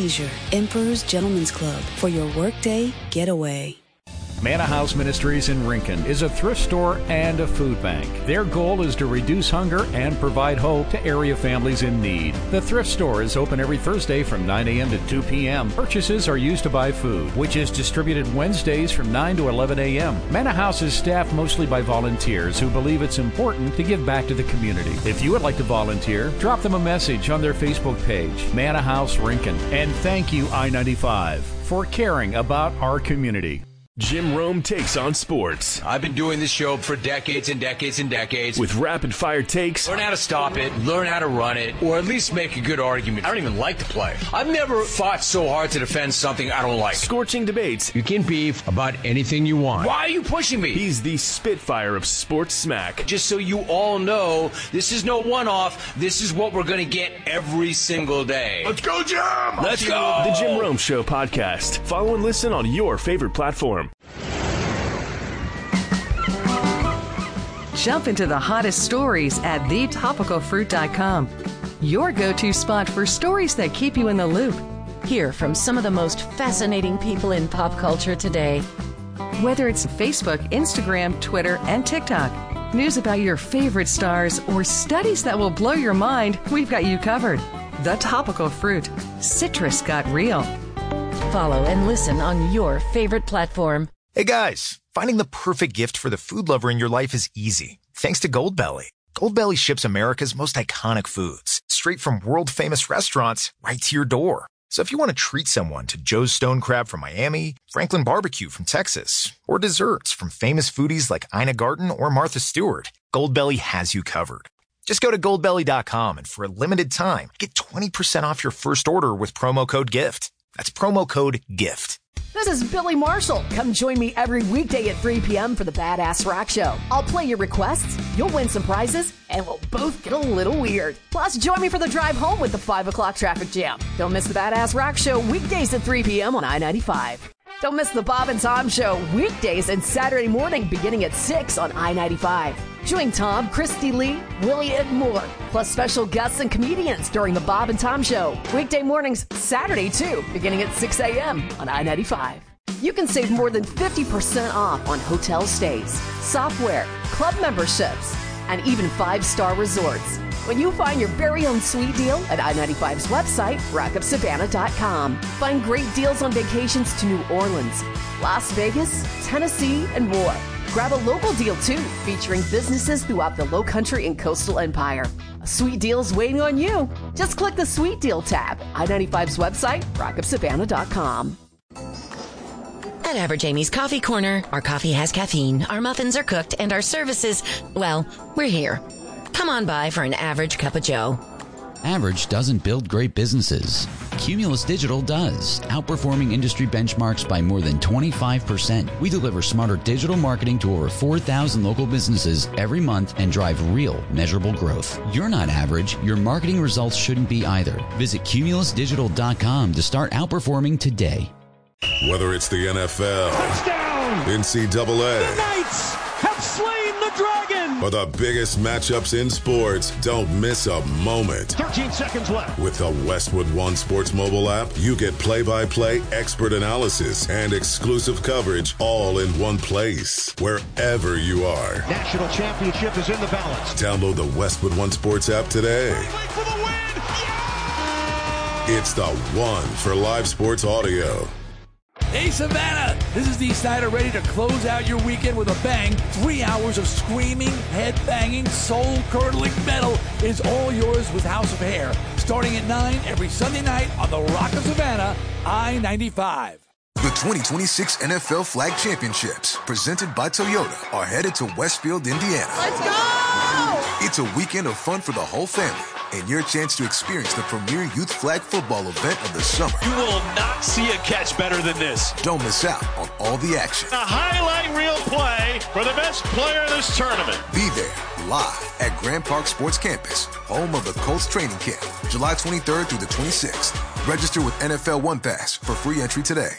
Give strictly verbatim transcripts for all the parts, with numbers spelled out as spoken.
Leisure, Emperor's Gentleman's Club, for your workday getaway. Manna House Ministries in Rincon is a thrift store and a food bank. Their goal is to reduce hunger and provide hope to area families in need. The thrift store is open every Thursday from nine a.m. to two p.m. Purchases are used to buy food, which is distributed Wednesdays from nine to eleven a.m. Manna House is staffed mostly by volunteers who believe it's important to give back to the community. If you would like to volunteer, drop them a message on their Facebook page, Manna House Rincon. And thank you, I ninety-five, for caring about our community. Jim Rome takes on sports. I've been doing this show for decades and decades and decades. With rapid-fire takes. Learn how to stop it, learn how to run it, or at least make a good argument. I don't even like the play. I've never fought so hard to defend something I don't like. Scorching debates. You can beef about anything you want. Why are you pushing me? He's the Spitfire of sports smack. Just so you all know, this is no one-off. This is what we're going to get every single day. Let's go, Jim! Let's go! The Jim Rome Show podcast. Follow and listen on your favorite platform. Jump into the hottest stories at the topical fruit dot com. Your go-to spot for stories that keep you in the loop. Hear from some of the most fascinating people in pop culture today. Whether it's Facebook, Instagram, Twitter, and TikTok, news about your favorite stars, or studies that will blow your mind, we've got you covered. The Topical Fruit. Citrus got real. Follow and listen on your favorite platform. Hey guys, finding the perfect gift for the food lover in your life is easy. Thanks to Goldbelly. Goldbelly ships America's most iconic foods straight from world-famous restaurants right to your door. So if you want to treat someone to Joe's Stone Crab from Miami, Franklin Barbecue from Texas, or desserts from famous foodies like Ina Garten or Martha Stewart, Goldbelly has you covered. Just go to goldbelly dot com and for a limited time, get twenty percent off your first order with promo code GIFT. That's promo code GIFT. This is Billy Marshall. Come join me every weekday at three p.m. for the Badass Rock Show. I'll play your requests, you'll win some prizes, and we'll both get a little weird. Plus, join me for the drive home with the five o'clock traffic jam. Don't miss the Badass Rock Show weekdays at three p.m. on I ninety-five. Don't miss the Bob and Tom Show weekdays and Saturday morning beginning at six on I ninety-five. Join Tom, Christy Lee, Willie, and more, plus special guests and comedians during the Bob and Tom Show. Weekday mornings, Saturday too, beginning at six a.m. on I ninety-five. You can save more than fifty percent off on hotel stays, software, club memberships, and even five-star resorts when you find your very own sweet deal at I ninety-five's website, rock up savannah dot com. Find great deals on vacations to New Orleans, Las Vegas, Tennessee, and more. Grab a local deal, too, featuring businesses throughout the Lowcountry and Coastal Empire. A sweet deal is waiting on you. Just click the Sweet Deal tab. I ninety-five's website, rock up savannah dot com. At Average Amy's Coffee Corner, our coffee has caffeine, our muffins are cooked, and our services, well, we're here. Come on by for an average cup of joe. Average doesn't build great businesses. Cumulus Digital does, outperforming industry benchmarks by more than twenty-five percent. We deliver smarter digital marketing to over four thousand local businesses every month and drive real, measurable growth. You're not average. Your marketing results shouldn't be either. Visit cumulus digital dot com to start outperforming today. Whether it's the N F L, touchdown, N C double A, the Knights have slain the dragon, or the biggest matchups in sports, don't miss a moment. thirteen seconds left. With the Westwood One Sports mobile app, you get play-by-play, expert analysis, and exclusive coverage all in one place, wherever you are. National championship is in the balance. Download the Westwood One Sports app today. For the win. Yeah! It's the one for live sports audio. Hey, Savannah! This is Dee Snider, ready to close out your weekend with a bang. Three hours of screaming, head-banging, soul-curdling metal is all yours with House of Hair. Starting at nine every Sunday night on the Rock of Savannah, I ninety-five. The twenty twenty-six N F L Flag Championships, presented by Toyota, are headed to Westfield, Indiana. Let's go! It's a weekend of fun for the whole family, and your chance to experience the premier youth flag football event of the summer. You will not see a catch better than this. Don't miss out on all the action. A highlight reel play for the best player in this tournament. Be there live at Grand Park Sports Campus, home of the Colts training camp, July twenty-third through the twenty-sixth. Register with N F L One Pass for free entry today.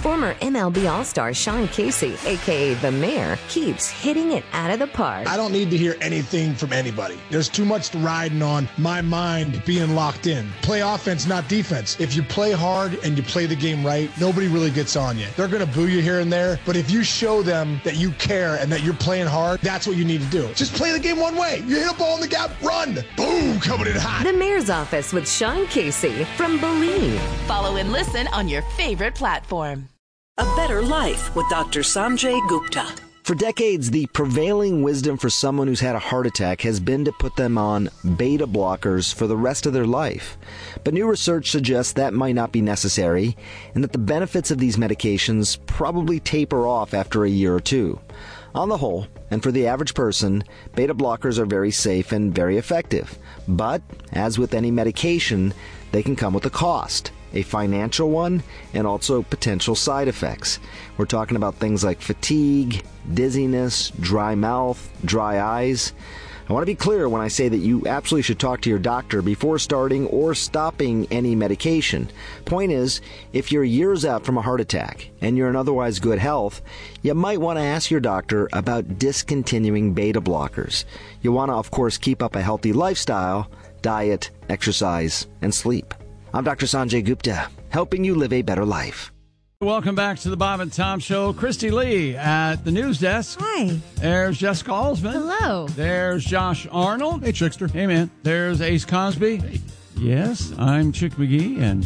Former M L B All-Star Sean Casey, a k a. The Mayor, keeps hitting it out of the park. I don't need to hear anything from anybody. There's too much riding on my mind being locked in. Play offense, not defense. If you play hard and you play the game right, nobody really gets on you. They're going to boo you here and there, but if you show them that you care and that you're playing hard, that's what you need to do. Just play the game one way. You hit a ball in the gap, run. Boom, coming in hot. The Mayor's Office with Sean Casey from Believe. Follow and listen on your favorite platform. A Better Life with Doctor Sanjay Gupta. For decades, the prevailing wisdom for someone who's had a heart attack has been to put them on beta blockers for the rest of their life. But new research suggests that might not be necessary, and that the benefits of these medications probably taper off after a year or two. On the whole, and for the average person, beta blockers are very safe and very effective. But, as with any medication, they can come with a cost. A financial one, and also potential side effects. We're talking about things like fatigue, dizziness, dry mouth, dry eyes. I want to be clear when I say that you absolutely should talk to your doctor before starting or stopping any medication. Point is, if you're years out from a heart attack and you're in otherwise good health, you might want to ask your doctor about discontinuing beta blockers. You want to, of course, keep up a healthy lifestyle, diet, exercise, and sleep. I'm Doctor Sanjay Gupta, helping you live a better life. Welcome back to the Bob and Tom Show. Christy Lee at the news desk. Hi. There's Jessica Alsman. Hello. There's Josh Arnold. Hey, Chickster. Hey, man. There's Ace Cosby. Hey. Yes, I'm Chick McGee. And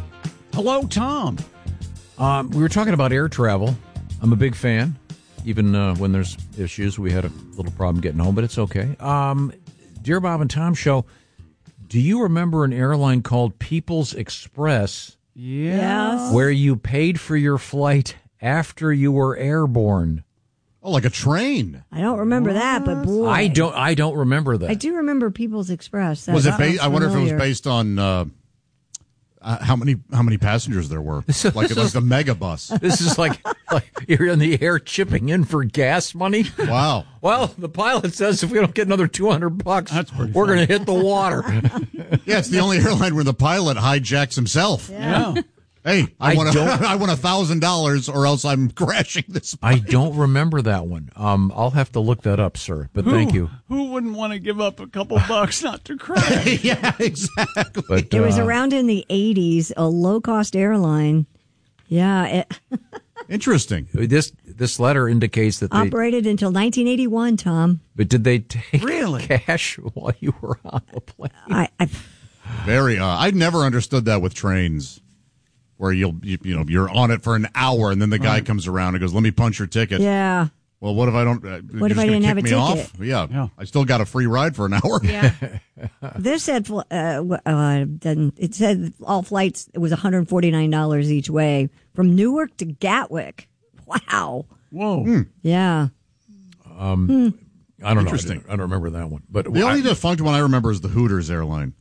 hello, Tom. Um, we were talking about air travel. I'm a big fan. Even uh, when there's issues, we had a little problem getting home, but it's okay. Um, Dear Bob and Tom Show, do you remember an airline called People's Express? Yes. Where you paid for your flight after you were airborne. Oh, like a train. I don't remember what? that, but boy. I don't I don't remember that. I do remember People's Express. That was it ba- I wonder if it was familiar. based on uh, uh, how many how many passengers there were. This is- like this like is- the mega bus. This is like, like you're in the air chipping in for gas money. Wow. Well, the pilot says if we don't get another two hundred bucks, we're going to hit the water. Yeah, it's the only airline where the pilot hijacks himself. Yeah. Hey, I, I want a, don't- I want a thousand dollars, or else I'm crashing this. I don't remember that one. Um, I'll have to look that up, sir. But Who- thank you. Who wouldn't want to give up a couple bucks not to crash? Yeah, exactly. But, It was uh, around in the eighties, a low-cost airline. Yeah, it Interesting. This this letter indicates that they. operated until nineteen eighty-one, Tom. But did they take Really? cash while you were on the plane? I, I Very. Uh, I never understood that with trains, where you'll you, you know you're on it for an hour, and then the guy Right. comes around and goes, "Let me punch your ticket." yeah. Well, what if I don't? Uh, What if I didn't have a me ticket? Off? Yeah, Yeah. I still got a free ride for an hour. Yeah. This said, fl- uh, w- uh, doesn't- it said all flights, it was one hundred forty-nine dollars each way from Newark to Gatwick. Wow. Whoa. Hmm. Yeah. Um, Hmm. I don't know. I, Interesting. didn't- I don't remember that one. But The only I- defunct one I remember is the Hooters airline.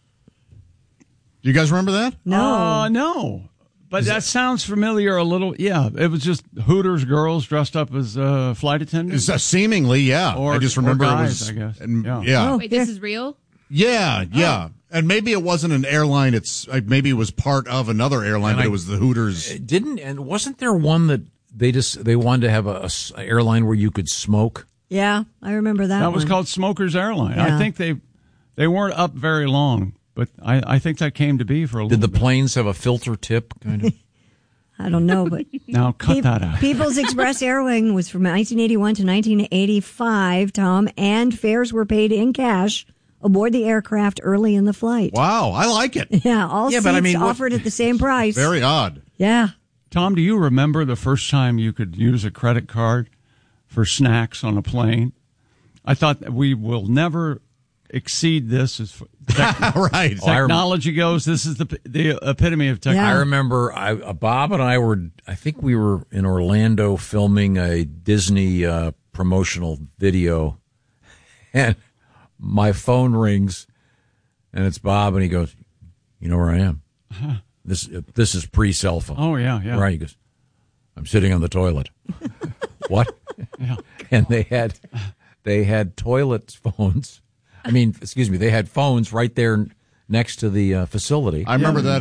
Do you guys remember that? No. Uh, no. But that sounds familiar a little. Yeah, it was just Hooters girls dressed up as uh, flight attendants. It's, uh, seemingly, yeah. Or- I just or remember guys, it was. I guess. and- Yeah. yeah. Oh, Wait, this is real? Yeah, yeah. And maybe it wasn't an airline. It's uh, maybe it was part of another airline, And but I- it was the Hooters. didn't and wasn't there one that they just they wanted to have a, a s- airline where you could smoke? Yeah, I remember that That was one. called Smokers Airline. Yeah. I think they they weren't up very long, but I, I think that came to be for a little Did the bit. planes have a filter tip kind of? I don't know, but Now cut Pe- that out. People's Express Airline was from nineteen eighty-one to nineteen eighty-five, Tom, and fares were paid in cash aboard the aircraft early in the flight. Wow, I like it. Yeah, all Yeah, seats but I mean, what- offered at the same price. Very odd. Yeah. Tom, do you remember the first time you could use a credit card for snacks on a plane? I thought that we will never exceed this as far- tech- Right. technology goes. This is the the epitome of technology. I remember I, uh, Bob and I were, I think we were in Orlando filming a Disney uh, promotional video, and my phone rings, and it's Bob, and he goes, "You know where I am? This this is pre-cell phone." Oh, yeah, yeah. Right. He goes, "I'm sitting on the toilet." What? Yeah. And they had they had toilet phones. I mean, excuse me, they had phones right there next to the uh, facility. I remember that in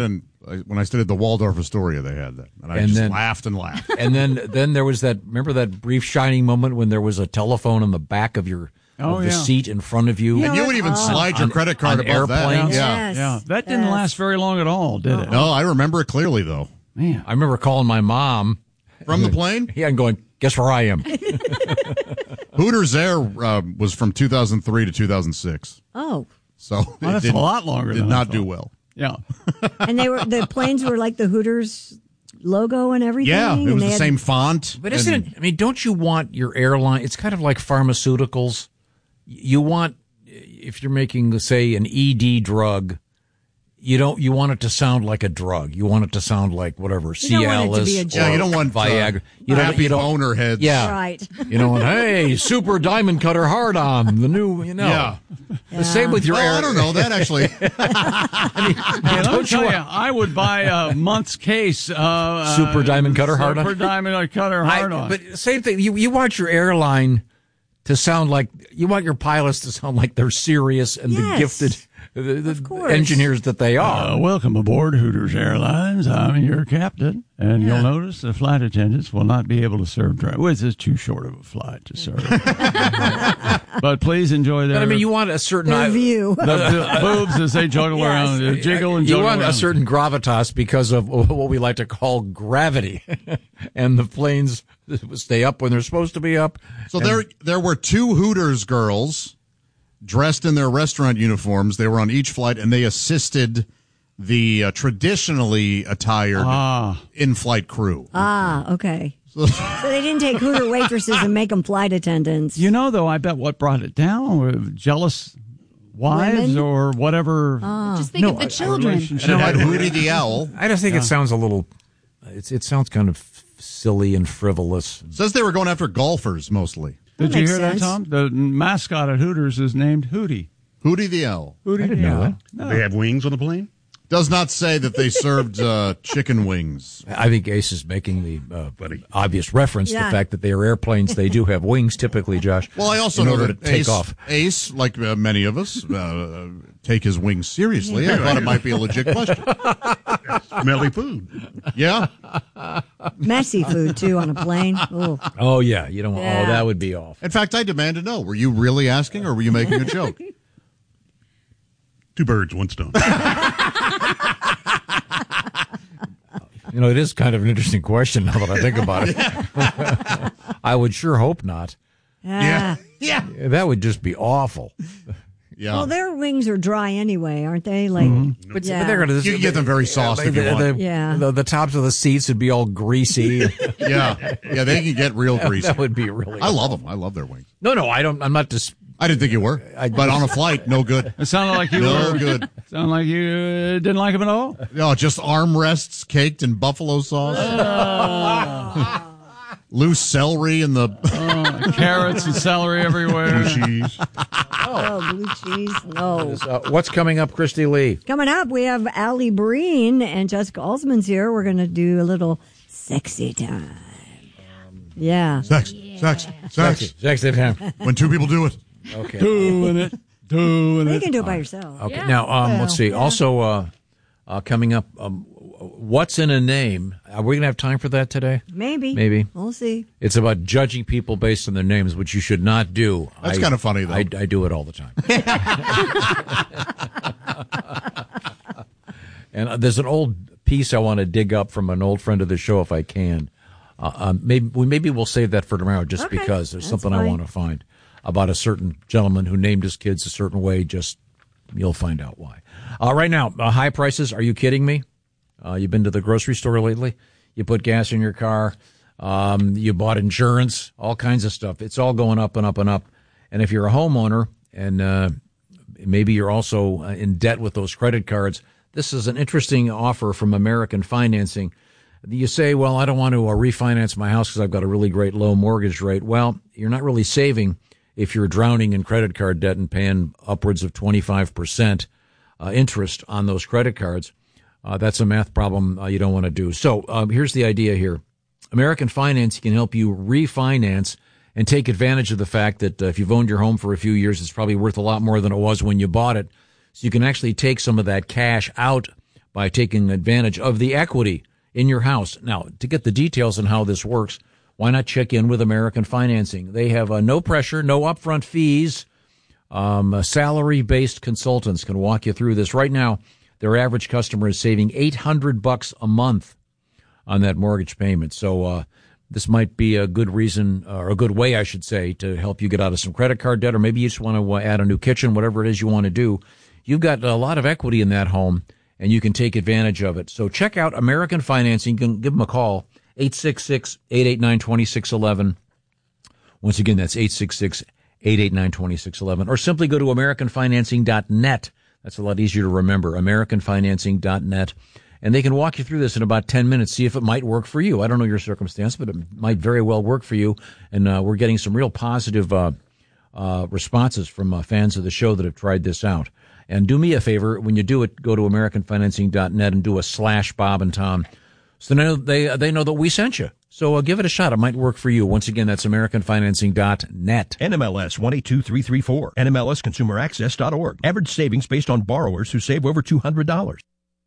when I studied the Waldorf Astoria, they had that, and I And just then- laughed and laughed. And then, then there was that. Remember that brief shining moment when there was a telephone on the back of your Oh, of the yeah. seat in front of you, And you would even slide your On- credit card on above that. airplanes. Yeah. Yes. Yeah, that didn't Yes. last very long at all, did it? No, I remember it clearly though. Man, I remember calling my mom From the plane? Yeah, and going, guess where I am. Hooters Air uh, was from two thousand three to two thousand six. Oh, So well, it that's a did- lot longer. Did than I not do thought. well. Yeah, and they were the planes were like the Hooters logo and everything. Yeah, it and was they the had- same font. But isn't and- it? I mean, don't you want your airline? It's kind of like pharmaceuticals. You want, if you're making, say, an E D drug, you don't. You want it to sound like a drug. You want it to sound like whatever You don't want it to be a Cialis. joke. or Yeah, you don't want uh, Viagra. You don't. happy You don't. boner heads. Yeah. Right. You know, and, hey, super diamond cutter hard on the new. You know. Yeah. The same with your Well, air. I don't know that actually. hey, let me tell you, I would buy a month's case. Uh, Super diamond cutter hard on? Super diamond cutter hard I- on. But same thing. You you want your airline to sound like you want your pilots to sound like they're serious and Yes. the gifted the, the Of course. engineers that they are. Uh, welcome aboard Hooters Airlines. I'm your captain, and you'll notice the flight attendants will not be able to serve drinks. Well, it's too short of a flight to serve. But please enjoy their. But I mean, you want a certain Their view. the, the boobs as they juggle Yes. around, they jiggle and you juggle want around. a certain gravitas because of what we like to call gravity, and the planes stay up when they're supposed to be up. So And- there, there were two Hooters girls dressed in their restaurant uniforms. They were on each flight, and they assisted the uh, traditionally attired Ah. in-flight crew. Ah, okay. So they didn't take Hooter waitresses and make them flight attendants. You know, though, I bet what brought it down were jealous wives Women? or whatever. Ah. Just think No, of the a- a children. And it had Hootie the Owl. I just think it sounds a little. It's, it sounds kind of silly and frivolous. Says they were going after golfers mostly. Did That you makes hear sense. that, Tom? The mascot at Hooters is named Hootie. Hootie the Owl. Hootie I didn't know that. No. They have wings on the plane? Does not say that they served uh, chicken wings. I think Ace is making the uh, obvious reference to Yeah. the fact that they are airplanes. They do have wings typically, Josh. Well, I also in know order that to take Ace, off. Ace, like uh, many of us, uh, take his wings seriously. I thought it might be a legit question. Smelly food. Yeah. Messy food, too, on a plane. Ooh. Oh yeah, you don't. Yeah. Oh, that would be off. In fact, I demand to know, were you really asking or were you making a joke? Two birds, one stone. You know, it is kind of an interesting question now that I think about it. I would sure hope not. Yeah. Yeah. Yeah, that would just be awful. Yeah. Well, their wings are dry anyway, aren't they? Like, But, yeah. but they're going to. You can get them very sauced if you the, want. The, Yeah. the, the tops of the seats would be all greasy. Yeah. Yeah, they can get real greasy. That would be really. I love them. I love their wings. No, no, I don't. I'm not just. I didn't think you were. But on a flight, no good. It sounded like you No were good. Sounded like you uh, didn't like him at all. No, just armrests caked in buffalo sauce. Loose celery in the. Oh, carrots and celery everywhere. Cheese. oh, blue cheese. No. Uh, what's coming up, Christy Lee? Coming up, we have Allie Breen and Jessica Alsman's here. We're going to do a little sexy time. Yeah. Sex. Sex. Sex. Sex time. When two people do it. Okay. Doing it. Doing You it. can do it by yourself. Okay. Yeah. Now, um, Well, let's see. yeah. Also, uh, uh, coming up, um, what's in a name? Are we going to have time for that today? Maybe. Maybe. We'll see. It's about judging people based on their names, which you should not do. That's I- kinda funny, though. I, I do it all the time. And uh, there's an old piece I want to dig up from an old friend of the show, if I can. Uh, um, maybe we maybe we'll save that for tomorrow, just Okay, because there's that's something I fine. want to find about a certain gentleman who named his kids a certain way. Just you'll find out why. Uh, right now, uh, high prices. Are you kidding me? Uh, you've been to the grocery store lately? You put gas in your car. Um, you bought insurance, all kinds of stuff. It's all going up and up and up. And if you're a homeowner and uh, maybe you're also uh, in debt with those credit cards, this is an interesting offer from American Financing. You say, well, I don't want to uh, refinance my house because I've got a really great low mortgage rate. Well, you're not really saving if you're drowning in credit card debt and paying upwards of twenty-five percent uh, interest on those credit cards. Uh, that's a math problem uh, you don't want to do. So um, here's the idea here. American Finance can help you refinance and take advantage of the fact that uh, if you've owned your home for a few years, it's probably worth a lot more than it was when you bought it. So you can actually take some of that cash out, by taking advantage of the equity in your house. Now, to get the details on how this works, why not check in with American Financing? They have uh, no pressure, no upfront fees. Um, uh, salary-based consultants can walk you through this. Right now, their average customer is saving eight hundred bucks a month on that mortgage payment. So uh, this might be a good reason, or a good way, I should say, to help you get out of some credit card debt, or maybe you just want to uh, add a new kitchen, whatever it is you want to do. You've got a lot of equity in that home, and you can take advantage of it. So check out American Financing. You can give them a call, eight six six, eight eight nine, two six one one. Once again, that's eight six six, eight eight nine, two six one one. Or simply go to american financing dot net. That's a lot easier to remember, american financing dot net. And they can walk you through this in about ten minutes, see if it might work for you. I don't know your circumstance, but it might very well work for you. And uh, we're getting some real positive uh, uh, responses from uh, fans of the show that have tried this out. And do me a favor, when you do it, go to american financing dot net and do a slash Bob and Tom. So they know, they, they know that we sent you. So uh, give it a shot. It might work for you. Once again, that's american financing dot net. N M L S one eight two three three four. N M L S consumer access dot org. Average savings based on borrowers who save over two hundred dollars.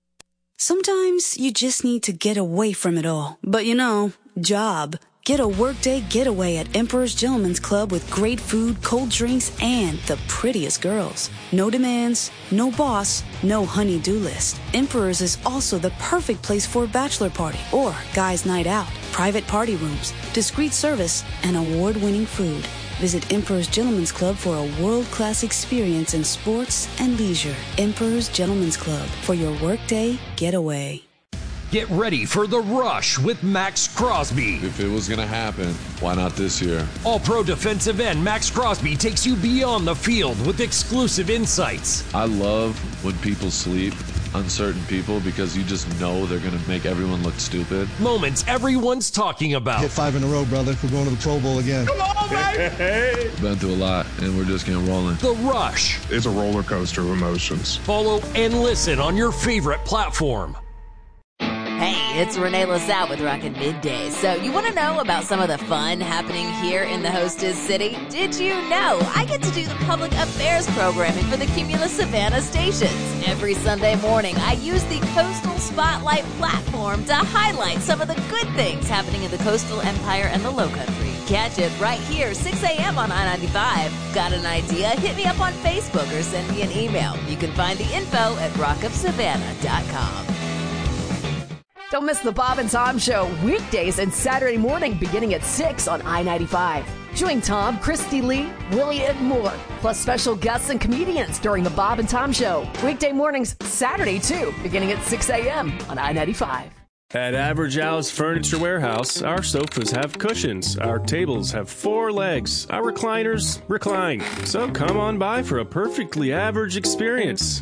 Sometimes you just need to get away from it all. But you know, job. Get a workday getaway at Emperor's Gentleman's Club with great food, cold drinks, and the prettiest girls. No demands, no boss, no honey-do list. Emperor's is also the perfect place for a bachelor party or guys' night out. Private party rooms, discreet service, and award-winning food. Visit Emperor's Gentleman's Club for a world-class experience in sports and leisure. Emperor's Gentleman's Club for your workday getaway. Get ready for The Rush with Max Crosby. If it was going to happen, why not this year? All-pro defensive end Max Crosby takes you beyond the field with exclusive insights. I love when people sleep on certain people because you just know they're going to make everyone look stupid. Moments everyone's talking about. Hit five in a row, brother. We're going to the Pro Bowl again. Come on, baby! Been through a lot, and we're just getting rolling. The Rush. It's a roller coaster of emotions. Follow and listen on your favorite platform. Hey, it's Renee LaSalle with Rockin' Midday. So you want to know about some of the fun happening here in the hostess city? Did you know I get to do the public affairs programming for the Cumulus Savannah stations? Every Sunday morning, I use the Coastal Spotlight platform to highlight some of the good things happening in the coastal empire and the Lowcountry. Catch it right here, six a.m. on I ninety-five. Got an idea? Hit me up on Facebook or send me an email. You can find the info at rock of savannah dot com. Don't miss the Bob and Tom Show weekdays and Saturday morning beginning at six on I ninety-five. Join Tom, Christy Lee, Willie, and more, plus special guests and comedians during the Bob and Tom Show. Weekday mornings, Saturday too, beginning at six a.m. on I ninety-five. At Average Al's Furniture Warehouse, our sofas have cushions, our tables have four legs, our recliners recline. So come on by for a perfectly average experience.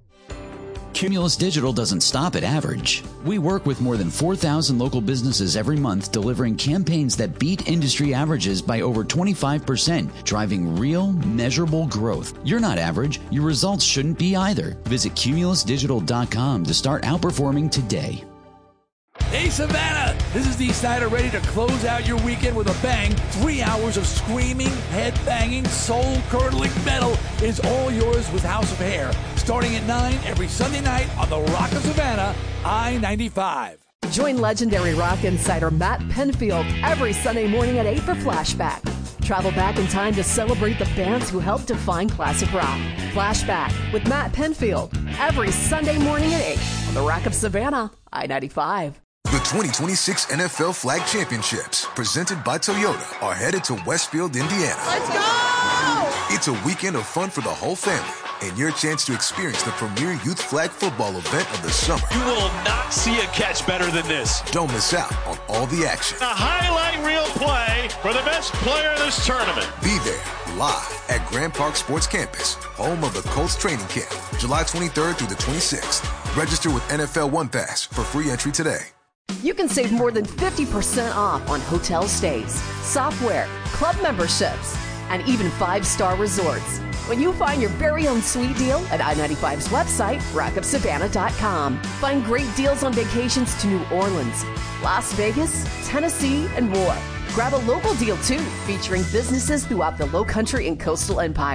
Cumulus Digital doesn't stop at average. We work with more than four thousand local businesses every month, delivering campaigns that beat industry averages by over twenty-five percent, driving real, measurable growth. You're not average. Your results shouldn't be either. Visit cumulus digital dot com to start outperforming today. Hey, Savannah! This is Dee Snider, ready to close out your weekend with a bang. Three hours of screaming, head-banging, soul-curdling metal is all yours with House of Hair. Starting at nine every Sunday night on the Rock of Savannah, I ninety-five. Join legendary rock insider Matt Penfield every Sunday morning at eight for Flashback. Travel back in time to celebrate the bands who helped define classic rock. Flashback with Matt Penfield every Sunday morning at eight on the Rock of Savannah, I ninety-five. The twenty twenty-six N F L Flag Championships, presented by Toyota, are headed to Westfield, Indiana. Let's go! It's a weekend of fun for the whole family and your chance to experience the premier youth flag football event of the summer. You will not see a catch better than this. Don't miss out on all the action. A highlight reel play for the best player in this tournament. Be there live at Grand Park Sports Campus, home of the Colts training camp, July twenty-third through the twenty-sixth. Register with N F L One Pass for free entry today. You can save more than fifty percent off on hotel stays, software, club memberships, and even five-star resorts when you find your very own sweet deal at I ninety-five's website, rock of savannah dot com. Find great deals on vacations to New Orleans, Las Vegas, Tennessee, and more. Grab a local deal, too, featuring businesses throughout the Lowcountry and Coastal Empire.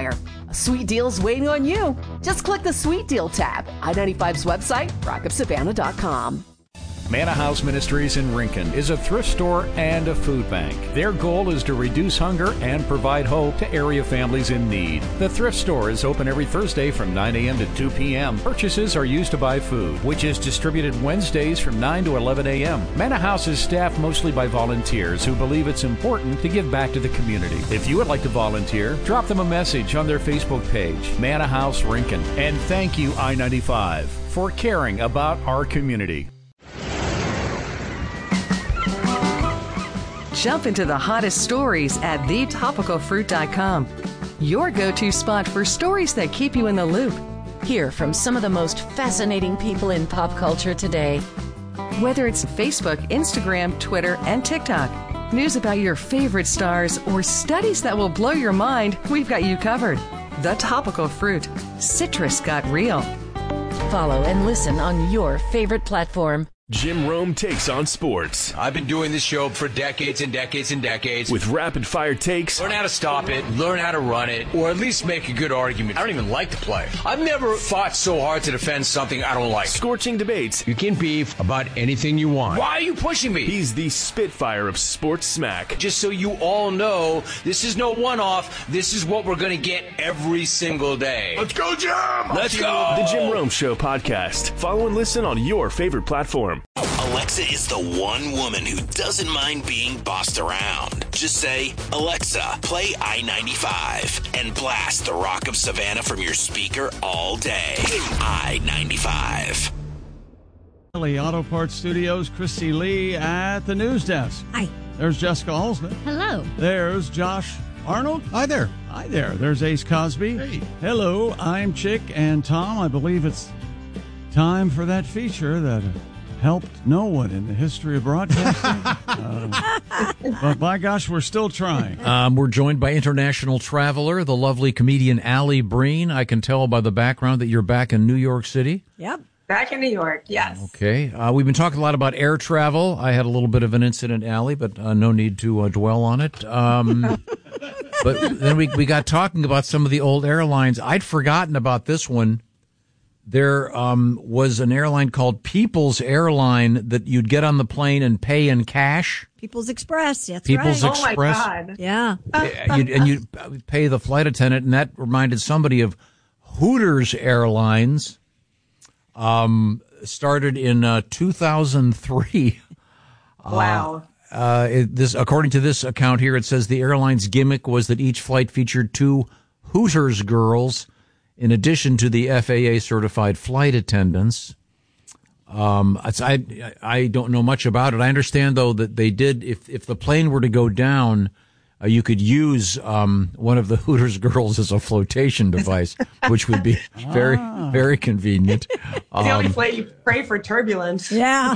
A sweet deal's waiting on you. Just click the Sweet Deal tab. I ninety-five's website, rock of savannah dot com. Manna House Ministries in Rincon is a thrift store and a food bank. Their goal is to reduce hunger and provide hope to area families in need. The thrift store is open every Thursday from nine a.m. to two p.m. Purchases are used to buy food, which is distributed Wednesdays from nine to eleven a.m. Manna House is staffed mostly by volunteers who believe it's important to give back to the community. If you would like to volunteer, drop them a message on their Facebook page, Manna House Rincon. And thank you, I ninety-five, for caring about our community. Jump into the hottest stories at the topical fruit dot com. Your go-to spot for stories that keep you in the loop. Hear from some of the most fascinating people in pop culture today. Whether it's Facebook, Instagram, Twitter, and TikTok, news about your favorite stars, or studies that will blow your mind, we've got you covered. The Topical Fruit. Citrus got real. Follow and listen on your favorite platform. Jim Rome takes on sports. I've been doing this show for decades and decades and decades. With rapid-fire takes. Learn how to stop it, learn how to run it, or at least make a good argument. I don't even like the play. I've never fought so hard to defend something I don't like. Scorching debates. You can beef about anything you want. Why are you pushing me? He's the Spitfire of sports smack. Just so you all know, this is no one-off. This is what we're going to get every single day. Let's go, Jim! Let's go! The Jim Rome Show podcast. Follow and listen on your favorite platform. Alexa is the one woman who doesn't mind being bossed around. Just say, Alexa, play I ninety-five, and blast the Rock of Savannah from your speaker all day. I ninety-five. Auto Parts Studios, Christy Lee at the news desk. Hi. There's Jessica Halsman. Hello. There's Josh Arnold. Hi there. Hi there. There's Ace Cosby. Hey. Hello, I'm Chick, and Tom, I believe it's time for that feature that helped no one in the history of broadcasting. uh, but by gosh, we're still trying. Um, we're joined by international traveler, the lovely comedian Allie Breen. I can tell by the background that you're back in New York City. Yep. Back in New York, yes. Okay. Uh, we've been talking a lot about air travel. I had a little bit of an incident, Allie, but uh, no need to uh, dwell on it. Um, but then we, we got talking about some of the old airlines. I'd forgotten about this one. There um, was an airline called People's Airline that you'd get on the plane and pay in cash. People's Express, that's People's right. Express. Oh, my God. Yeah. you'd, and you'd pay the flight attendant, and that reminded somebody of Hooters Airlines. Um, started in uh, two thousand three. Wow. Uh, uh, it, this, according to this account here, it says the airline's gimmick was that each flight featured two Hooters girls, in addition to the F A A certified flight attendants. Um, I, I don't know much about it. I understand, though, that they did, if, if the plane were to go down, uh, you could use um, one of the Hooters girls as a flotation device, which would be very, ah. very convenient. It's um, the only flight you pray for turbulence. Yeah.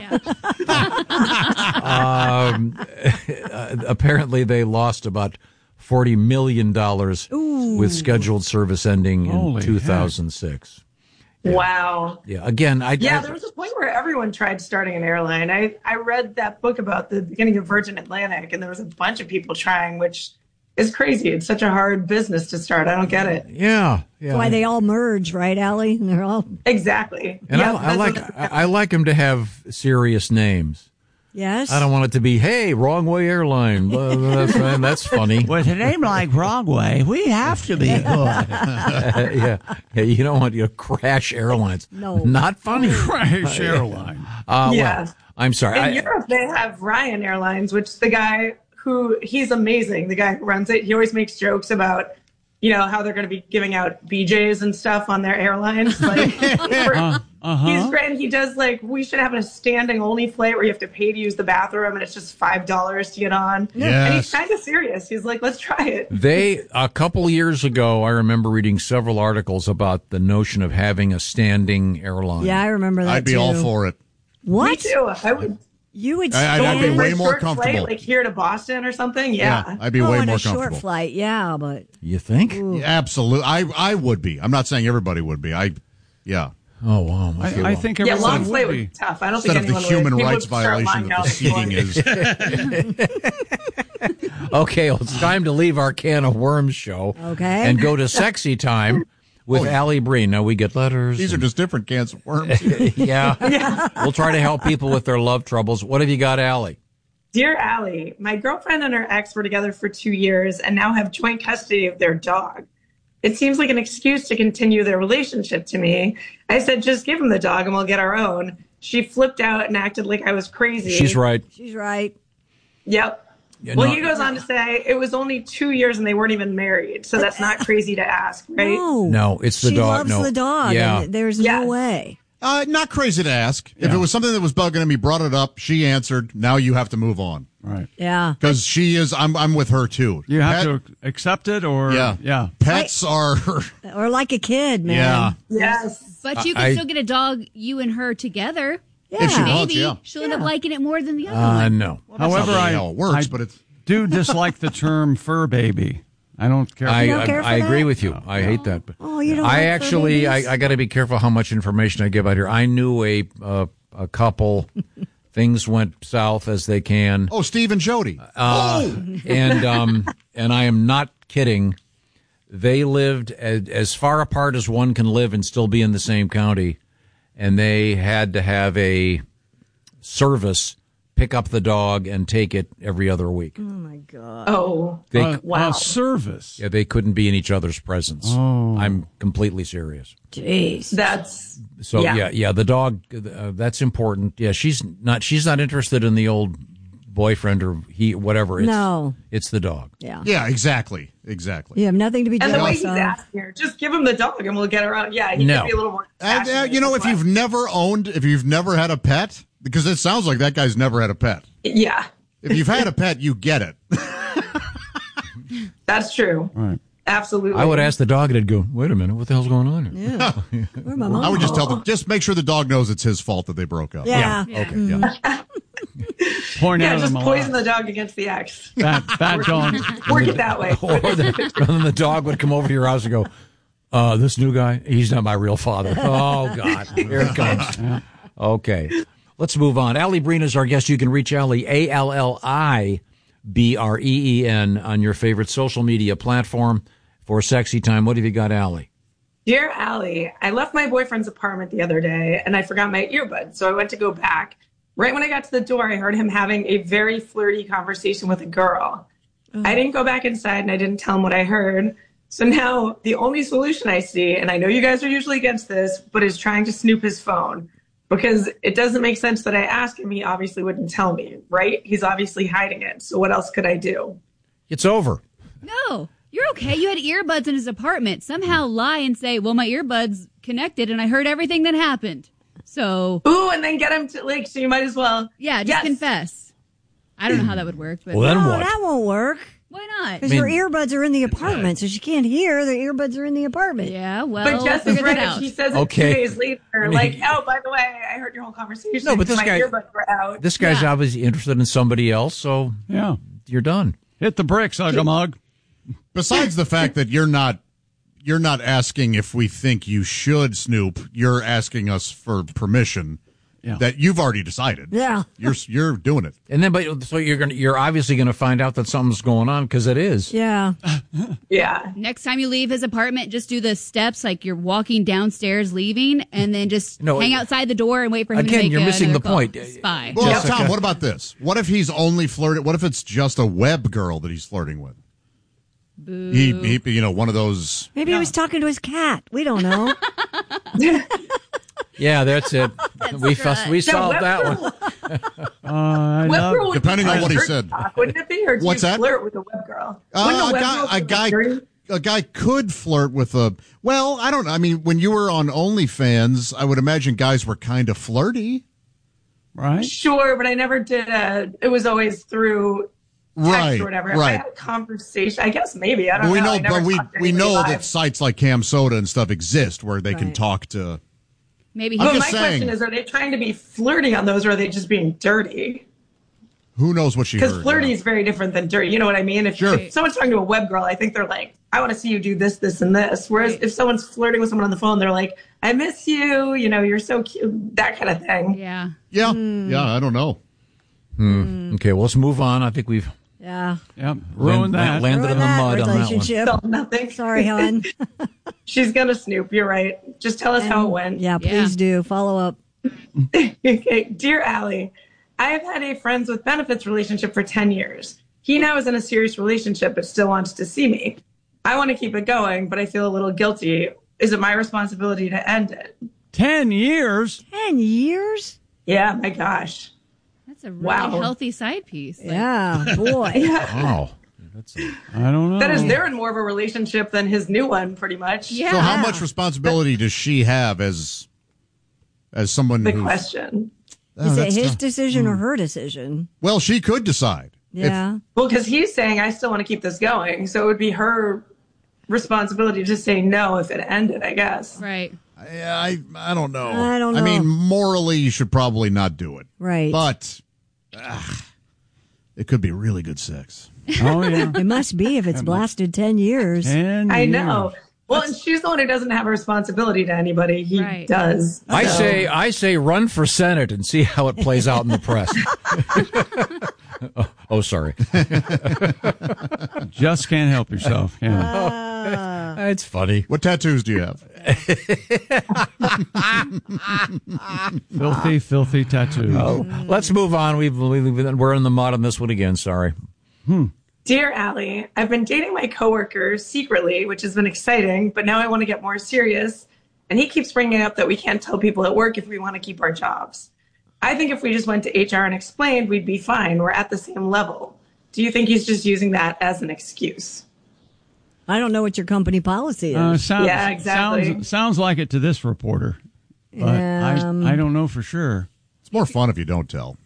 um, uh, apparently, they lost about forty million dollars Ooh. With scheduled service ending in Holy two thousand six. Yeah. Wow. Yeah. Again, I yeah. I, There was a point where everyone tried starting an airline. I I read that book about the beginning of Virgin Atlantic, and there was a bunch of people trying, which is crazy. It's such a hard business to start. I don't get it. Yeah. Yeah. That's why they all merge, right, Allie? They're all exactly. And yeah, I, I like I, I like them to have serious names. Yes. I don't want it to be, hey, Wrong Way Airline. that's, that's funny. With a name like Wrong Way, we have to be good. yeah. Yeah. You don't want to crash airlines. No. Not funny. Crash airline. Uh, yeah. Well, I'm sorry. In I, Europe, they have Ryan Airlines, which the guy who, he's amazing. The guy who runs it, he always makes jokes about, you know, how they're going to be giving out B Js and stuff on their airlines. Like, for, uh, uh-huh. He's great. He does, like, we should have a standing only flight where you have to pay to use the bathroom and it's just five dollars to get on. Yes. And he's kind of serious. He's like, let's try it. They, a couple years ago, I remember reading several articles about the notion of having a standing airline. Yeah, I remember that I'd be too. all for it. What? Me too. I would. You would I, I'd be way more comfortable. Flight, like here to Boston or something. Yeah. yeah I'd be oh, way on more a comfortable. Short flight, yeah, but you think? Yeah, absolutely. I I would be. I'm not saying everybody would be. I, yeah. Oh wow. I, I think yeah, everyone long would flight be. would be tough. I don't Instead think of the anyone human would, rights would start violation lying that the seating is. Okay, well, it's time to leave our can of worms show. Okay. And go to Sexy Time with Oh, Allie Breen. Now, we get letters. These are just different cans of worms. yeah. Yeah. We'll try to help people with their love troubles. What have you got, Allie? Dear Allie, my girlfriend and her ex were together for two years and now have joint custody of their dog. It seems like an excuse to continue their relationship to me. I said, just give him the dog and we'll get our own. She flipped out and acted like I was crazy. She's right. She's right. Yep. Yeah, well, no- he goes on to say it was only two years and they weren't even married. So that's not crazy to ask, right? No. No, it's the she dog. loves No. the dog. Yeah. And there's Yes. no way. Uh, not crazy to ask. If it was something that was bugging him, he brought it up. She answered. Now you have to move on. Right. Yeah. Because she is, I'm I'm with her too. You have Pet- to accept it or. Yeah. Yeah. Pets are. Or like a kid, man. Yeah. Yes. But you can I- still get a dog, you and her together. If she wants, Maybe yeah. she'll end up liking it more than the other Uh, one. no. However, not really I, how it works, I but it's- do dislike the term fur baby. I don't care. I, You don't I, care for I agree that? with you. I hate that. But Oh, you don't I like fur actually, babies? I, I got to be careful how much information I give out here. I knew a uh, a couple. Things went south as they can. Oh, Steve and Jody. Uh, and um, and I am not kidding. They lived as, as far apart as one can live and still be in the same county, and they had to have a service pick up the dog and take it every other week. Oh, my God. Oh, They, Uh, wow. A service. yeah, they couldn't be in each other's presence. Oh. I'm completely serious. Jeez. That's So yeah, Yeah. yeah, the dog. Uh, that's important. Yeah, she's not. She's not interested in the old boyfriend or he, whatever. It's, No. it's the dog. Yeah. Yeah, exactly. Exactly. You have nothing to be and the way jealous he's of. asking her, just give him the dog and we'll get around. Yeah, he No. could be a little more. And, uh, passionate, you know, if but- you've never owned, if you've never had a pet, because it sounds like that guy's never had a pet. yeah, If you've had a pet, you get it. that's true. Right. Absolutely. I would ask the dog, and it'd go, "Wait a minute, what the hell's going on here?" Yeah. Where my mom? I would just tell them, just make sure the dog knows it's his fault that they broke up. Yeah. Okay. Yeah. Point Yeah, out just them a poison lot. the dog against the ex. Bad, bad dog. Work it that way. Or the, then the dog would come over to your house and go, uh, "This new guy, he's not my real father." Oh God, here it comes. Okay, let's move on. Allie Breen is our guest. You can reach Allie, A L L I B R E E N, on your favorite social media platform for Sexy Time. What have you got, Allie? Dear Allie, I left my boyfriend's apartment the other day and I forgot my earbuds, so I went to go back. Right when I got to the door, I heard him having a very flirty conversation with a girl. I didn't go back inside and I didn't tell him what I heard. So now the only solution I see, and I know you guys are usually against this, but is trying to snoop his phone. Because it doesn't make sense that I ask him, he obviously wouldn't tell me, right? He's obviously hiding it. So what else could I do? It's over. No, you're okay. You had earbuds in his apartment. Somehow lie and say, well, my earbuds connected and I heard everything that happened. So. Ooh, and then get him to, like, so you might as well. Yeah, just Yes. confess. I don't know how that would work. But Well, then No, what? that won't work. Why not? Because your earbuds are in the apartment, so she can't hear. The earbuds are in the apartment. Yeah, well, But Jess is figure right that if out. she says it Okay. two days later, I mean, like, oh, by the way, I heard your whole conversation. No, but this my guy- earbuds were out. This guy's Yeah. obviously interested in somebody else, so Yeah. you're done. Hit the bricks, Ugamug. Besides the fact that you're not you're not asking if we think you should snoop, you're asking us for permission. Yeah. That you've already decided. Yeah. You're you're doing it. And then, but so you're gonna, you're obviously going to find out that something's going on because it is. Yeah. Yeah. Next time you leave his apartment, just do the steps like you're walking downstairs leaving, and then just No, hang it- outside the door and wait for him to Again, make you're a- missing another the call. point. Spy. Well, Jessica. Tom, what about this? What if he's only flirting? What if it's just a web girl that he's flirting with? Boo. He, he, you know, one of those. Maybe he was talking to his cat. We don't know. Yeah, that's it. we fuss, we Yeah, solved web that girl. one. Uh, I Web love girl would Depending be on what he dirty said. talk, wouldn't it be? Or do What's you that? flirt with a web girl? Uh, Wouldn't a web guy, girl a be guy, dirty? a guy could flirt with a. Well, I don't know. I mean, when you were on OnlyFans, I would imagine guys were kind of flirty, right? Sure, but I never did a. It was always through text Right, or whatever. If right. I had a conversation, I guess maybe. I don't But we know. know, I never but we talked to we anybody know live. that sites like Cam Soda and stuff exist where they can Right. talk to. Maybe I'm But my just saying. question is: are they trying to be flirty on those, or are they just being dirty? Who knows what she Because heard? flirty is very different than dirty. You know what I mean? If, Sure. if someone's talking to a web girl, I think they're like, I want to see you do this, this, and this. Whereas if someone's flirting with someone on the phone, they're like, I miss you. You know, you're so cute. That kind of thing. Yeah. Yeah. Yeah. I don't know. Hmm. Okay, well, let's move on. I think we've Yeah. Yep. Ruined that. Landed in the mud on that one. relationship. Felt nothing. Sorry, hon. She's gonna snoop. You're right. Just tell us And- how it went. Yeah, please do. Follow up. Okay, dear Allie, I have had a friends with benefits relationship for ten years. He now is in a serious relationship but still wants to see me. I want to keep it going, but I feel a little guilty. Is it my responsibility to end it? Ten years? Ten years? Yeah, my gosh. That's a really Wow. healthy side piece. Like- Yeah, boy. Yeah. Wow. That's a, I don't know. That is, they're in more of a relationship than his new one, pretty much. Yeah. So how much responsibility does she have as as someone The who's- question. Oh, Is it that's his tough. decision or her decision? Well, she could decide. If- Yeah. Well, because he's saying, I still want to keep this going. So it would be her responsibility to say no if it ended, I guess. Right. I, I I don't know. I don't I know. mean, morally, you should probably not do it. Right. But ah, it could be really good sex. Oh, yeah. It must be if it's blasted ten years. Ten I years. know. Well, and she's the one who doesn't have a responsibility to anybody. He Right. does. I So- say, I say, run for Senate and see how it plays out in the press. oh, oh, sorry. Just can't help yourself. Can you? Ah. It's funny. What tattoos do you have? Filthy, filthy tattoo. Oh, let's move on. We've, we've we're in the mud on this one again. Sorry. Dear Allie, I've been dating my coworker secretly, which has been exciting, but now I want to get more serious. And he keeps bringing up that we can't tell people at work if we want to keep our jobs. I think if we just went to H R and explained, we'd be fine. We're at the same level. Do you think he's just using that as an excuse? I don't know what your company policy is. Uh, sounds, Yeah, exactly. Sounds, sounds like it to this reporter. But Um, I, I don't know for sure. It's more fun if you don't tell,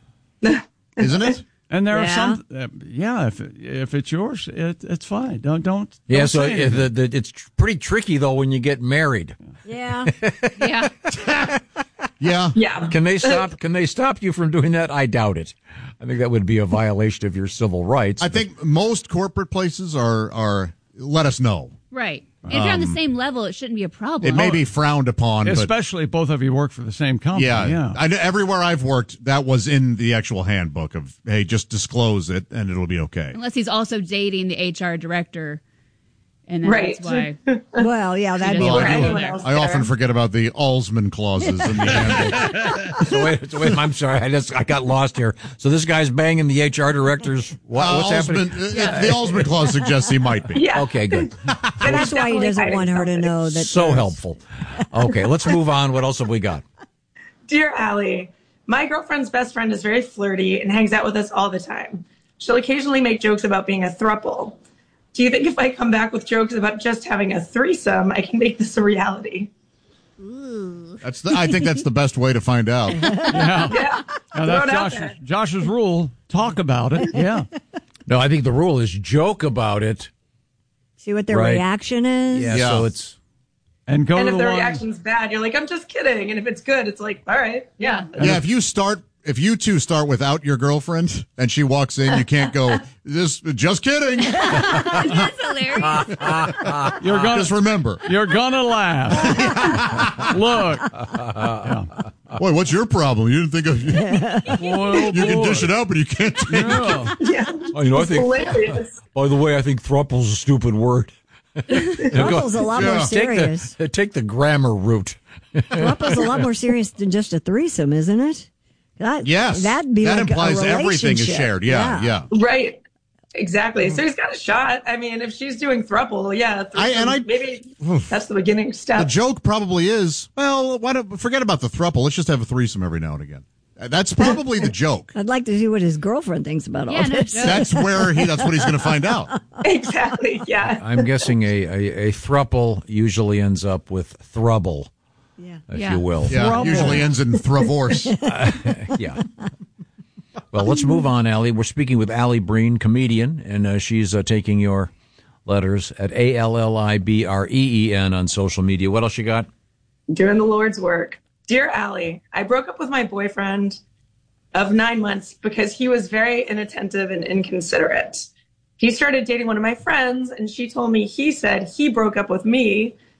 isn't it? And there Yeah. are some, uh, yeah. If if it's yours, it, it's fine. Don't don't. Yeah, don't so say it, anything. the, the, it's tr- pretty tricky though when you get married. Yeah. Yeah. Yeah. Yeah. Can they stop? Can they stop you from doing that? I doubt it. I think that would be a violation of your civil rights. I but- think most corporate places are are let us know. Right. If you're on the same level, it shouldn't be a problem. It may be frowned upon, but Especially if both of you work for the same company. yeah, Yeah. I know everywhere I've worked, that was in the actual handbook of hey, just disclose it and it'll be okay. Unless he's also dating the H R director. And then Right. that's why. Well, yeah, that'd be Well, Or I okay. do. anyone else I often there. forget about the Alsman clauses in the handbook. so wait, so wait, I'm sorry. I just I got lost here. So this guy's banging the H R director's. What, Uh, what's Alsman, happening? uh, The Alsman clause suggests he might be. Yeah. Okay, good. And That's why he definitely doesn't hiding want her to something. know that. So there's- helpful. Okay, let's move on. What else have we got? Dear Allie, my girlfriend's best friend is very flirty and hangs out with us all the time. She'll occasionally make jokes about being a throuple. Do you think if I come back with jokes about just having a threesome, I can make this a reality? That's the, I think that's the best way to find out. Yeah. Yeah. Now, Throw that's it out Josh's, there. Josh's rule. Talk about it. Yeah. No, I think the rule is joke about it. See what their Right. reaction is. Yeah, Yeah. so it's And go And to if the the one. reaction's bad, you're like, I'm just kidding. And if it's good, it's like, all right, yeah. Yeah, if you start, if you two start without your girlfriend and she walks in, you can't go, this, just kidding. That's hilarious. You're gonna, Just remember. you're gonna laugh. Look. Yeah. Boy, what's your problem? You didn't think of, you Boy, oh can boy. dish it out, but you can't take it. Yeah. Yeah. oh, you know, I It's think. hilarious. By the way, I think thruple's a stupid word. Throuple's a lot more Yeah. serious. Take the take the grammar route. Throuple's a lot more serious than just a threesome, isn't it? That, Yes. That'd be that like implies a everything is relationship. shared. Yeah, yeah. Right. Exactly. So he's got a shot. I mean, if she's doing throuple, yeah, I- and I- maybe that's the beginning The step. joke probably is, well, why don't forget about the throuple. Let's just have a threesome every now and again. Uh, That's probably the joke. I'd like to see what his girlfriend thinks about Yeah, all no this. joke. That's where he. That's what he's going to find out. Exactly. Yeah. I'm guessing a, a, a thruple usually ends up with throuble, Yeah. if Yeah. you will. Yeah, Throuple. usually ends in thravorce. Yeah. Well, let's move on, Allie. We're speaking with Allie Breen, comedian, and uh, she's uh, taking your letters at A L L I B R E E N on social media. What else you got? Doing the Lord's work. Dear Allie, I broke up with my boyfriend of nine months because he was very inattentive and inconsiderate. He started dating one of my friends, and she told me he said he broke up with me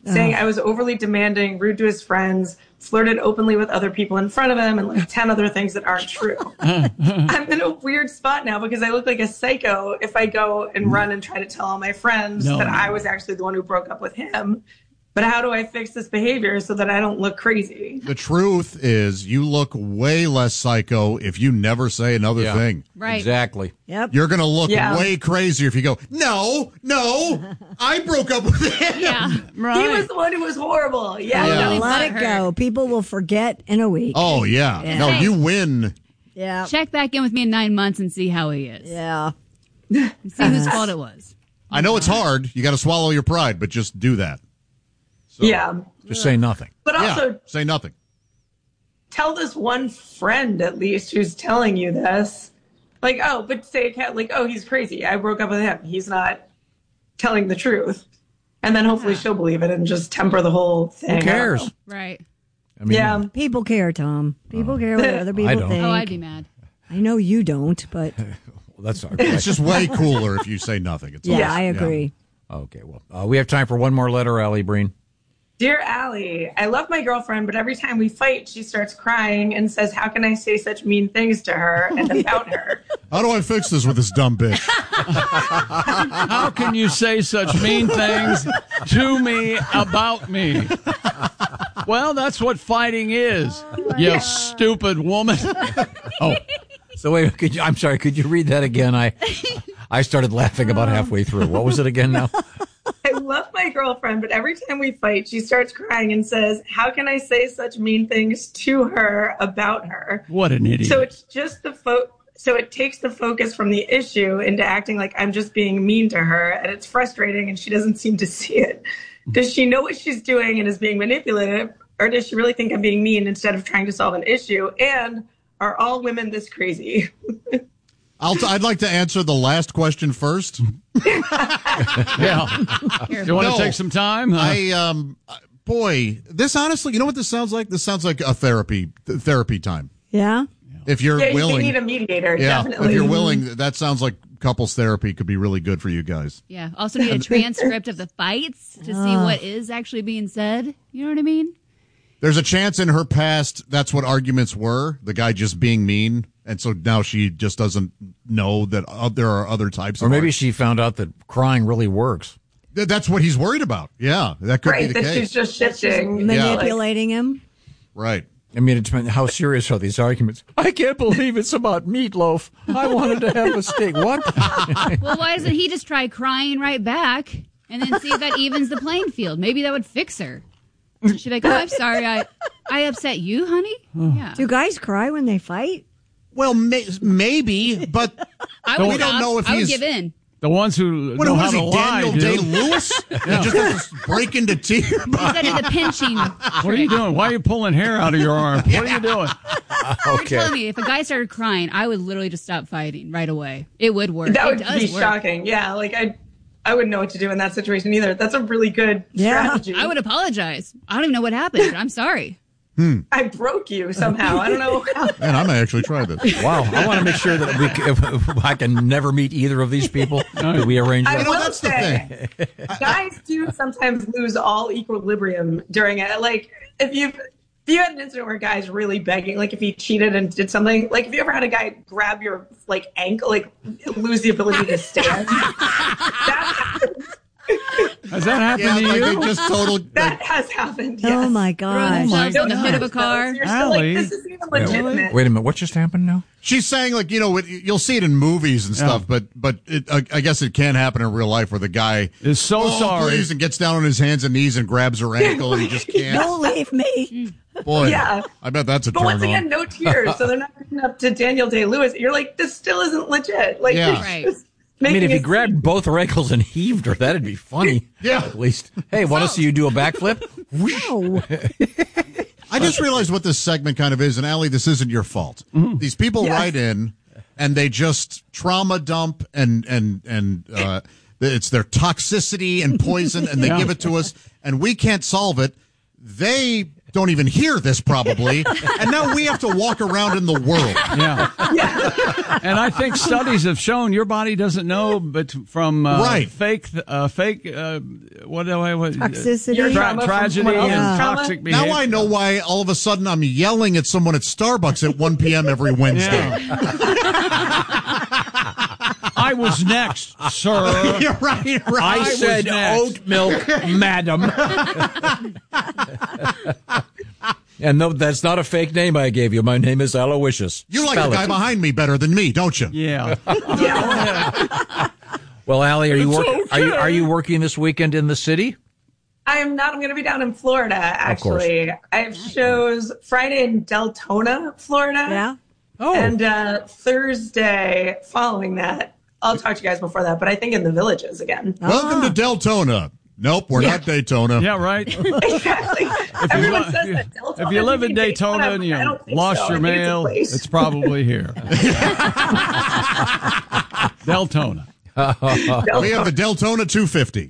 saying I was overly demanding, rude to his friends, flirted openly with other people in front of him, and like ten other things that aren't true. I'm in a weird spot now because I look like a psycho if I go and run and try to tell all my friends No, that no. I was actually the one who broke up with him. But how do I fix this behavior so that I don't look crazy? The truth is, you look way less psycho if you never say another Yeah. thing. Right. Exactly. Yep. You're going to look Yeah. way crazier if you go, no, no, I broke up with him. Yeah. He was the one who was horrible. Yeah. Yeah. really Let it butthurt. go. People will forget in a week. Oh, yeah. Yeah. No, Hey. you win. Yeah. Check back in with me in nine months and see how he is. Yeah. See whose fault it was. I know it's hard. You got to swallow your pride, but just do that. So, Yeah. Just say nothing. But also, yeah, say nothing. tell this one friend at least who's telling you this. Like, oh, but say, like, oh, he's crazy. I broke up with him. He's not telling the truth. And then hopefully she'll believe it and just temper the whole thing. Who cares? I don't Right. I mean, Yeah. People care, Tom. People care what other people I don't. think. Oh, I'd be mad. I know you don't, but well, that's our It's just way cooler if you say nothing. It's yeah, awesome. I agree. Okay, well, uh, we have time for one more letter, Allie Breen. Dear Allie, I love my girlfriend, but every time we fight, she starts crying and says, how can I say such mean things to her and about her? How do I fix this with this dumb bitch? How can you say such mean things to me about me? Well, that's what fighting is, you stupid woman. Oh, so wait, could you, I'm sorry, could you read that again? I I started laughing about halfway through. What was it again now? I love my girlfriend, but every time we fight, she starts crying and says, how can I say such mean things to her about her? What an idiot. So it's just the fo- so it takes the focus from the issue into acting like I'm just being mean to her, and it's frustrating and she doesn't seem to see it. Does she know what she's doing and is being manipulative, or does she really think I'm being mean instead of trying to solve an issue? And are all women this crazy? I'll t- I'd like to answer the last question first. Yeah. You want No. to take some time? Uh, I um, boy, this honestly, you know what this sounds like? This sounds like a therapy th- therapy time. Yeah. If you're yeah, willing, you need a mediator, yeah. definitely. If you're willing, that sounds like couples therapy could be really good for you guys. Yeah. Also need a transcript of the fights to see what is actually being said. You know what I mean? There's a chance in her past that's what arguments were, the guy just being mean, and so now she just doesn't know that uh, there are other types Or of maybe arguments. she found out that crying really works. Th- That's what he's worried about. Yeah, that could right, be the that case. she's just shifting. Manipulating him. Right. I mean, it's, how serious are these arguments? I can't believe it's about meatloaf. I wanted to have a steak. What? Well, why doesn't he just try crying right back and then see if that evens the playing field? Maybe that would fix her. She'd be like, oh, I'm sorry. I, I upset you, honey? Yeah. Do guys cry when they fight? Well, may- maybe, but I we would don't stop. know if I would he's give in. the ones who What know was how to he, lie, Daniel dude. Day-Lewis? He just has to break into tears. He said the pinching. What are you doing? Why are you pulling hair out of your arm? What are you doing? You're telling me if a guy started crying, I would literally just stop fighting right away. It would work. That it would does be work. shocking. Yeah, like I, I wouldn't know what to do in that situation either. That's a really good strategy. I would apologize. I don't even know what happened. I'm sorry. Hmm. I broke you somehow. I don't know how. Man, I may actually try this. Wow. I want to make sure that we, if, if I can never meet either of these people. Do we arrange I that? will say, guys do sometimes lose all equilibrium during it. Like if you've if you had an incident where a guy's really begging, like if he cheated and did something, like if you ever had a guy grab your like ankle, like lose the ability to stand, that happens. Has that happened Yeah, to like you? they just total. That has happened. Oh Yes. my Throw gosh. themselves my on the hood of a So car. You're still like, Allie. this isn't even legitimate. Wait a minute. What just happened now? She's saying, like, you know, it, you'll see it in movies and stuff, Yeah. but but it, I, I guess it can happen in real life where the guy Is so oh, sorry. please, and gets down on his hands and knees and grabs her ankle and he just can't. Don't leave me. Boy, Yeah. I bet that's a But turn once again, on. no tears, so they're not picking up to Daniel Day-Lewis. You're like, this still isn't legit. Like, Yeah. it's Right. just I mean, making if he it grabbed both her ankles and heaved her, that'd be funny. Yeah. At least. Hey, want to see you do a backflip? No. I just realized what this segment kind of is, and Allie, this isn't your fault. These people Yes. write in and they just trauma dump and and and uh, it's their toxicity and poison, and they Yeah. give it to us, and we can't solve it. They don't even hear this probably, and now we have to walk around in the world. Yeah. And I think studies have shown your body doesn't know, but from uh, Right. fake, uh, fake, uh, what do I what, Toxicity. tra- Trauma from tragedy, someone and else's trauma? toxic behavior. Now I know why all of a sudden I'm yelling at someone at Starbucks at one p.m. every Wednesday. I was next, sir. You're right, right. I, I was said next. oat milk, madam. And no, that's not a fake name I gave you. My name is Aloysius. You like Spell the guy it. behind me better than me, don't you? Yeah. Well, Allie, are you It's working? Are you okay. are you working this weekend in the city? I am not. I'm going to be down in Florida, actually. I have shows Friday in Deltona, Florida. Yeah. Oh. And uh, Thursday following that, I'll talk to you guys before that, but I think in the Villages again. Welcome to Deltona. Nope, we're Yeah. not Daytona. Yeah, right. Exactly. Everyone li- says that Deltona. If you live doesn't in mean Daytona and you I don't think lost so. your I think it's a mail, place. it's probably here. Deltona. We have the Deltona two fifty.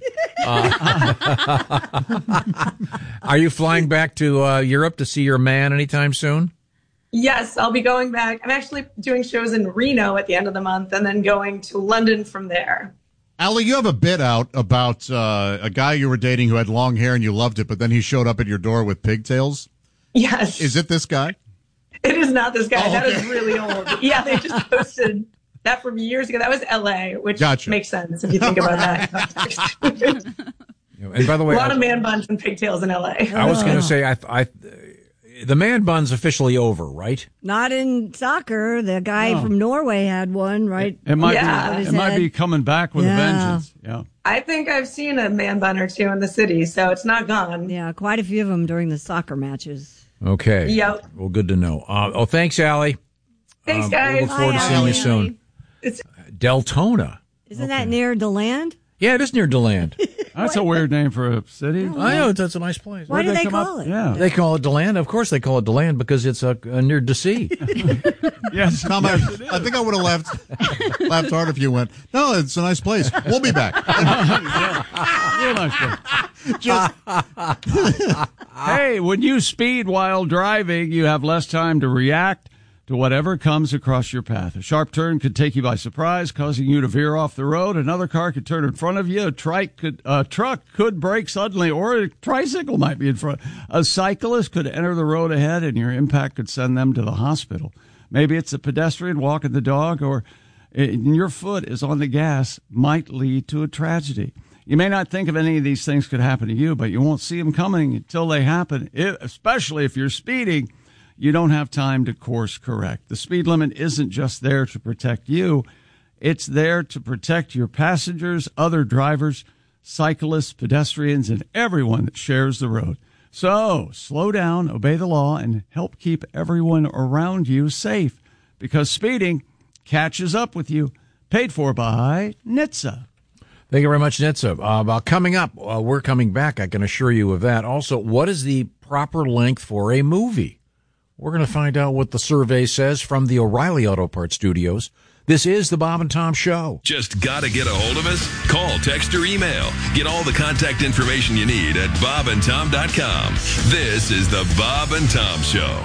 Are you flying back to uh, Europe to see your man anytime soon? Yes, I'll be going back. I'm actually doing shows in Reno at the end of the month and then going to London from there. Allie, you have a bit out about uh, a guy you were dating who had long hair and you loved it, but then he showed up at your door with pigtails. Yes. Is it this guy? It is not this guy. Oh, That okay. is really old. Yeah, they just posted that from years ago. That was L A, which Gotcha. makes sense if you think about that. And by the way, a lot I, of man buns and pigtails in L A. I was going to say, I, I, the man bun's officially over, right? Not in soccer. The guy No. from Norway had one, right? It might Yeah. be. His It might head. be coming back with Yeah. a vengeance. Yeah. I think I've seen a man bun or two in the city, so it's not gone. Yeah, quite a few of them during the soccer matches. Okay. Yep. Well, good to know. Uh, oh, thanks, Allie. Thanks, Um, guys. We look forward Hi, to seeing Allie. you soon. It's Deltona. Isn't that near DeLand? Yeah, it is near DeLand. That's a weird name for a city. I know, that's a nice place. Why do they come call up? it? Yeah. They call it DeLand. Of course they call it DeLand because it's uh, uh, near D C. Yes. Tom, I, I think I would have laughed, laughed hard if you went, no, it's a nice place. We'll be back. Real nice place. Just, Hey, when you speed while driving, you have less time to react to whatever comes across your path. A sharp turn could take you by surprise, causing you to veer off the road. Another car could turn in front of you. A trike could, a truck could brake suddenly, or a tricycle might be in front. A cyclist could enter the road ahead, and your impact could send them to the hospital. Maybe it's a pedestrian walking the dog, or your foot is on the gas, might lead to a tragedy. You may not think of any of these things could happen to you, but you won't see them coming until they happen, if, especially if you're speeding. You don't have time to course correct. The speed limit isn't just there to protect you. It's there to protect your passengers, other drivers, cyclists, pedestrians, and everyone that shares the road. So slow down, obey the law, and help keep everyone around you safe, because speeding catches up with you. Paid for by N H T S A. Thank you very much, Nitsa. Uh, about coming up, uh, we're coming back, I can assure you of that. Also, what is the proper length for a movie? We're going to find out what the survey says from the O'Reilly Auto Parts Studios. This is the Bob and Tom Show. Just got to get a hold of us? Call, text, or email. Get all the contact information you need at bob and tom dot com. This is the Bob and Tom Show.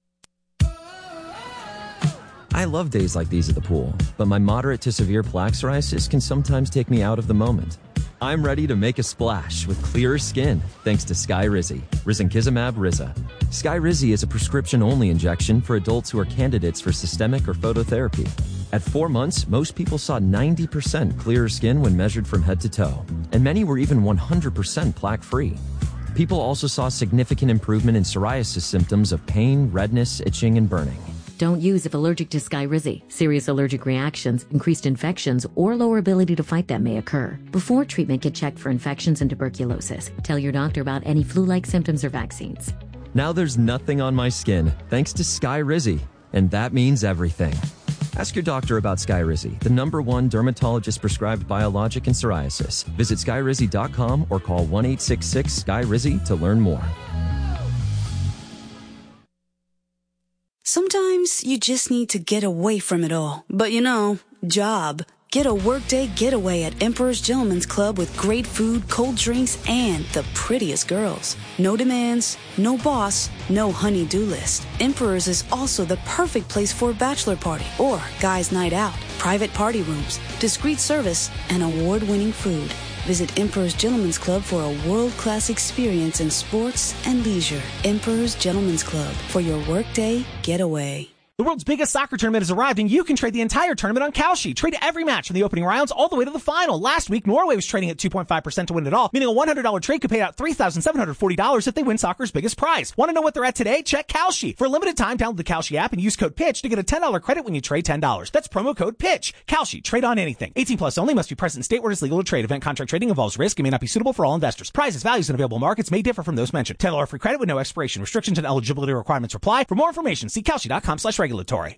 I love days like these at the pool, but my moderate to severe plaque psoriasis can sometimes take me out of the moment. I'm ready to make a splash with clearer skin thanks to Skyrizi, risankizumab Riza. Skyrizi is a prescription-only injection for adults who are candidates for systemic or phototherapy. At four months, most people saw ninety percent clearer skin when measured from head to toe, and many were even one hundred percent plaque-free. People also saw significant improvement in psoriasis symptoms of pain, redness, itching, and burning. Don't use if allergic to Skyrizi. Serious allergic reactions, increased infections, or lower ability to fight them may occur. Before treatment, get checked for infections and tuberculosis. Tell your doctor about any flu-like symptoms or vaccines. Now there's nothing on my skin thanks to Skyrizi, and that means everything. Ask your doctor about Skyrizi, the number one dermatologist-prescribed biologic in psoriasis. Visit skyrizi dot com or call one eight six six Skyrizi to learn more. Sometimes you just need to get away from it all. But you know, job Get a workday getaway at Emperor's Gentleman's Club with great food, cold drinks, and the prettiest girls. No demands, no boss, no honey-do list. Emperor's is also the perfect place for a bachelor party or guys' night out. Private party rooms, discreet service, and award-winning food. Visit Emperor's Gentleman's Club for a world-class experience in sports and leisure. Emperor's Gentleman's Club for your workday getaway. The world's biggest soccer tournament has arrived, and you can trade the entire tournament on Kalshi. Trade every match from the opening rounds all the way to the final. Last week, Norway was trading at two point five percent to win it all, meaning a one hundred dollars trade could pay out three thousand seven hundred forty dollars if they win soccer's biggest prize. Want to know what they're at today? Check Kalshi. For a limited time, download the Kalshi app and use code PITCH to get a ten dollars credit when you trade ten dollars. That's promo code PITCH. Kalshi. Trade on anything. eighteen plus only. Must be present in state where it's legal to trade. Event contract trading involves risk and may not be suitable for all investors. Prizes, values, and available markets may differ from those mentioned. ten dollars free credit with no expiration. Restrictions and eligibility requirements apply. For more information, see Kalshi.com slash regulatory.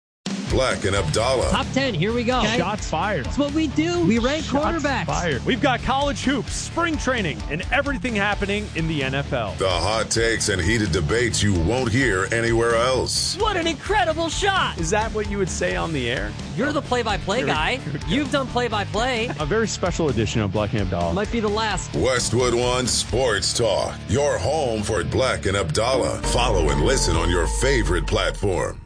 Black and Abdallah. Top ten, here we go. Okay. Shots fired. That's what we do. We rank Shots quarterbacks. Fired. We've got college hoops, spring training, and everything happening in the N F L. The hot takes and heated debates you won't hear anywhere else. What an incredible shot. Is that what you would say on the air? You're the play-by-play guy. You've done play-by-play. A very special edition of Black and Abdallah. Might be the last. Westwood One Sports Talk. Your home for Black and Abdallah. Follow and listen on your favorite platform.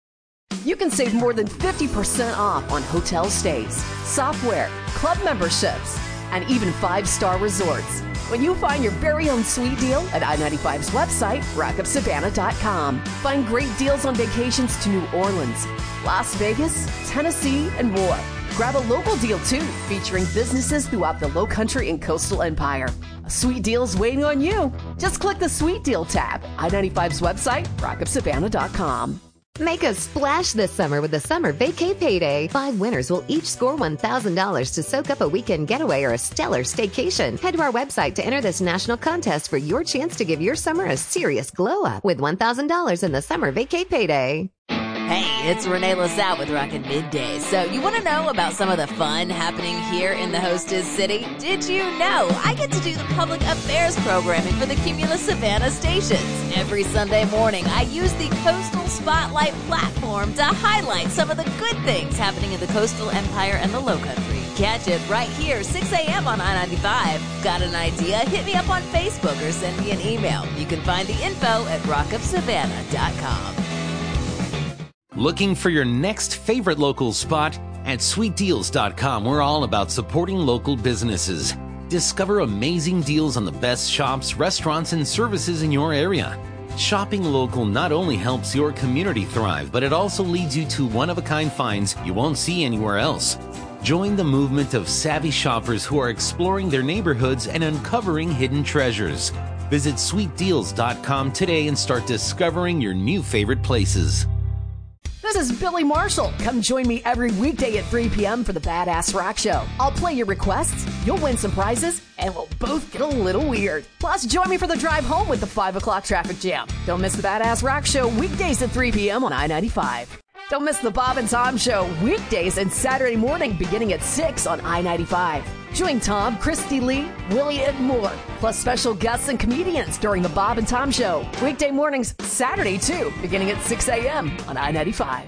You can save more than fifty percent off on hotel stays, software, club memberships, and even five-star resorts when you find your very own sweet deal at I ninety-five's website, rock up savannah dot com. Find great deals on vacations to New Orleans, Las Vegas, Tennessee, and more. Grab a local deal, too, featuring businesses throughout the Lowcountry and Coastal Empire. A sweet deal's waiting on you. Just click the Sweet Deal tab. I ninety-five's website, rock up savannah dot com. Make a splash this summer with the Summer Vacay Payday. Five winners will each score one thousand dollars to soak up a weekend getaway or a stellar staycation. Head to our website to enter this national contest for your chance to give your summer a serious glow up with one thousand dollars in the Summer Vacay Payday. Hey, it's Renee LaSalle with Rockin' Middays. So you want to know about some of the fun happening here in the hostess city? Did you know I get to do the public affairs programming for the Cumulus Savannah stations? Every Sunday morning, I use the Coastal Spotlight platform to highlight some of the good things happening in the Coastal Empire and the Lowcountry. Catch it right here, six a.m. on I ninety-five. Got an idea? Hit me up on Facebook or send me an email. You can find the info at rock up savannah dot com. Looking for your next favorite local spot? At sweet deals dot com, we're all about supporting local businesses. Discover amazing deals on the best shops, restaurants, and services in your area. Shopping local not only helps your community thrive, but it also leads you to one-of-a-kind finds you won't see anywhere else. Join the movement of savvy shoppers who are exploring their neighborhoods and uncovering hidden treasures. Visit sweet deals dot com today and start discovering your new favorite places. This is Billy Marshall. Come join me every weekday at three p.m. for the Badass Rock Show. I'll play your requests, you'll win some prizes, and we'll both get a little weird. Plus, join me for the drive home with the five o'clock traffic jam. Don't miss the Badass Rock Show weekdays at three p.m. on I ninety-five. Don't miss the Bob and Tom Show weekdays and Saturday morning beginning at six on I ninety-five. Join Tom, Christy Lee, Willie, and more, plus special guests and comedians during the Bob and Tom Show. Weekday mornings, Saturday too, beginning at six a.m. on I ninety-five.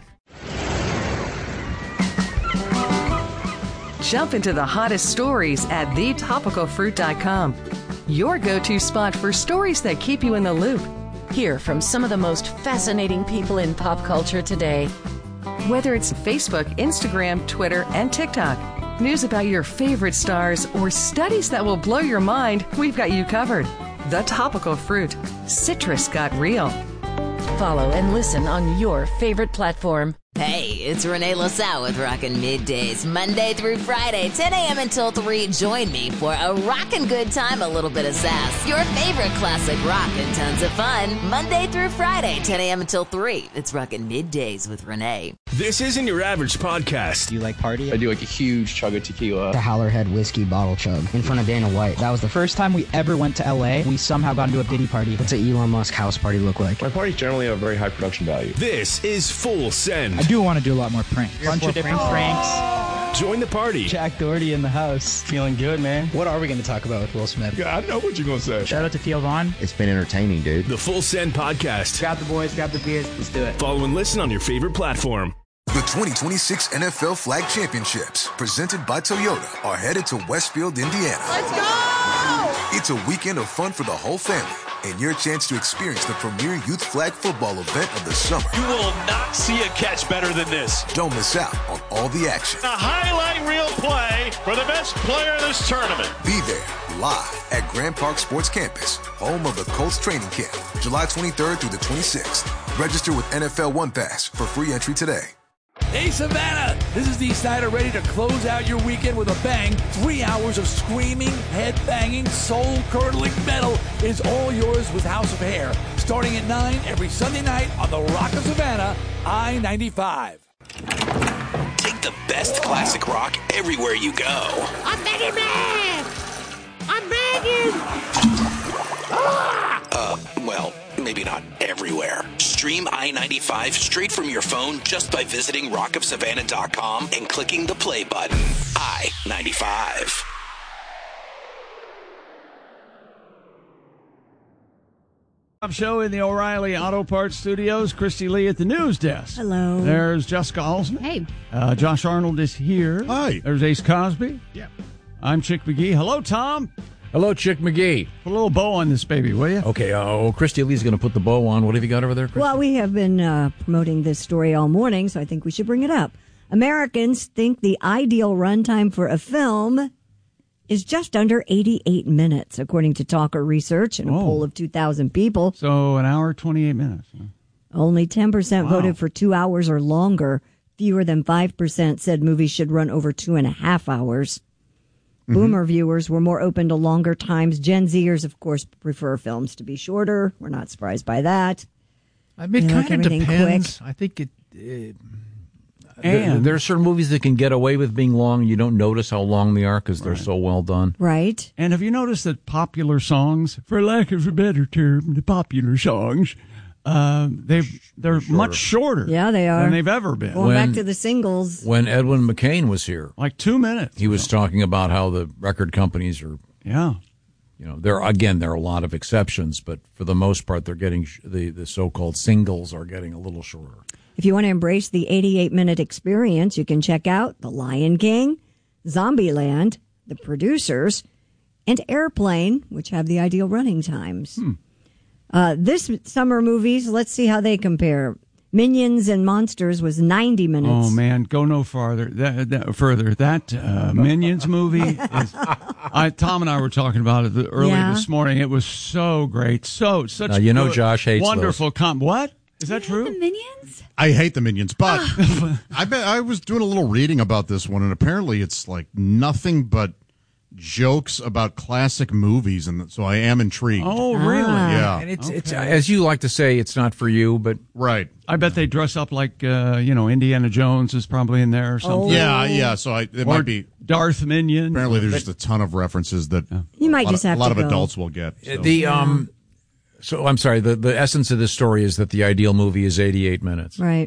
Jump into the hottest stories at the topical fruit dot com. Your go-to spot for stories that keep you in the loop. Hear from some of the most fascinating people in pop culture today. Whether it's Facebook, Instagram, Twitter, and TikTok, news about your favorite stars, or studies that will blow your mind, we've got you covered. The Topical Fruit. Citrus got real. Follow and listen on your favorite platform. Hey, it's Renee LaSalle with Rockin' Middays, Monday through Friday, ten a.m. until three. Join me for a rockin' good time, a little bit of sass, your favorite classic rock, and tons of fun. Monday through Friday, ten a.m. until three. It's Rockin' Middays with Renee. This isn't your average podcast. Do you like party? I do like a huge chug of tequila. The Howlerhead whiskey bottle chug in front of Dana White. That was the first time we ever went to L A. We somehow got into a Diddy party. What's an Elon Musk house party look like? My parties generally have a very high production value. This is Full Send. I do want to do a lot more pranks. A bunch of different pranks. pranks. Join the party. Jack Doherty in the house. Feeling good, man. What are we going to talk about with Will Smith? Yeah, I know what you're going to say. Shout out to Theo Vaughn. It's been entertaining, dude. The Full Send Podcast. Grab the boys, grab the beers. Let's do it. Follow and listen on your favorite platform. The twenty twenty-six N F L Flag Championships, presented by Toyota, are headed to Westfield, Indiana. Let's go! It's a weekend of fun for the whole family and your chance to experience the premier youth flag football event of the summer. You will not see a catch better than this. Don't miss out on all the action. A highlight reel play for the best player in this tournament. Be there live at Grand Park Sports Campus, home of the Colts training camp, July twenty-third through the twenty-sixth. Register with N F L One Pass for free entry today. Hey, Savannah! This is Dee Snider, ready to close out your weekend with a bang. Three hours of screaming, head-banging, soul-curdling metal is all yours with House of Hair. Starting at nine every Sunday night on the Rock of Savannah, I ninety-five. Take the best classic rock everywhere you go. I'm begging, man! I'm begging! Ah! Uh, well, maybe not everywhere. Stream I ninety-five straight from your phone just by visiting rock of savannah dot com and clicking the play button. I ninety-five. Show in the O'Reilly Auto Parts Studios. Christy Lee at the news desk. Hello. There's Jessica Alsman. Hey. Uh, Josh Arnold is here. Hi. There's Ace Cosby. Yeah. I'm Chick McGee. Hello, Tom. Hello, Chick McGee. Put a little bow on this baby, will you? Okay, uh, oh, Christy Lee's going to put the bow on. What have you got over there, Christy? Well, we have been uh, promoting this story all morning, so I think we should bring it up. Americans think the ideal runtime for a film is just under eighty-eight minutes, according to Talker Research and a Oh. poll of two thousand people. So an hour, twenty-eight minutes. Huh? Only ten percent Wow. voted for two hours or longer. Fewer than five percent said movies should run over two and a half hours. Mm-hmm. Boomer viewers were more open to longer times. Gen Zers, of course, prefer films to be shorter. We're not surprised by that. I mean, it They like kind of everything depends. quick. I think it. it And- there, there are certain movies that can get away with being long. You don't notice how long they are because they're so well done. Right. And have you noticed that popular songs, for lack of a better term, the popular songs, uh, they they're much shorter. Yeah, they are. than they've ever been. Going When- back to the singles. When Edwin McCain was here, like two minutes, he was talking about how the record companies are. Yeah. You know, there again, there are a lot of exceptions, but for the most part, they're getting sh- the the so-called singles are getting a little shorter. If you want to embrace the eighty-eight minute experience, you can check out The Lion King, Zombieland, The Producers, and Airplane, which have the ideal running times. Hmm. Uh, this summer movies, let's see how they compare. Minions and Monsters was ninety minutes. Oh man, go no farther. That, that further. That uh, Minions movie is. I, Tom and I were talking about it early Yeah. this morning. It was so great, so such. Now, you know good, Josh hates wonderful. Com- what is that true? The Minions? I hate the Minions, but I bet I was doing a little reading about this one, and apparently it's like nothing but jokes about classic movies, and so I am intrigued. Oh, really? Yeah. And it's Okay. it's as you like to say, it's not for you, but right. I bet they dress up like uh, you know Indiana Jones is probably in there or something. Yeah, yeah. So I, it Or might be Darth Minion. Apparently, there's just a ton of references that You might a lot just of, have a lot to of go. adults will get. so. the um. So I'm sorry. The the essence of this story is that the ideal movie is eighty-eight minutes. Right.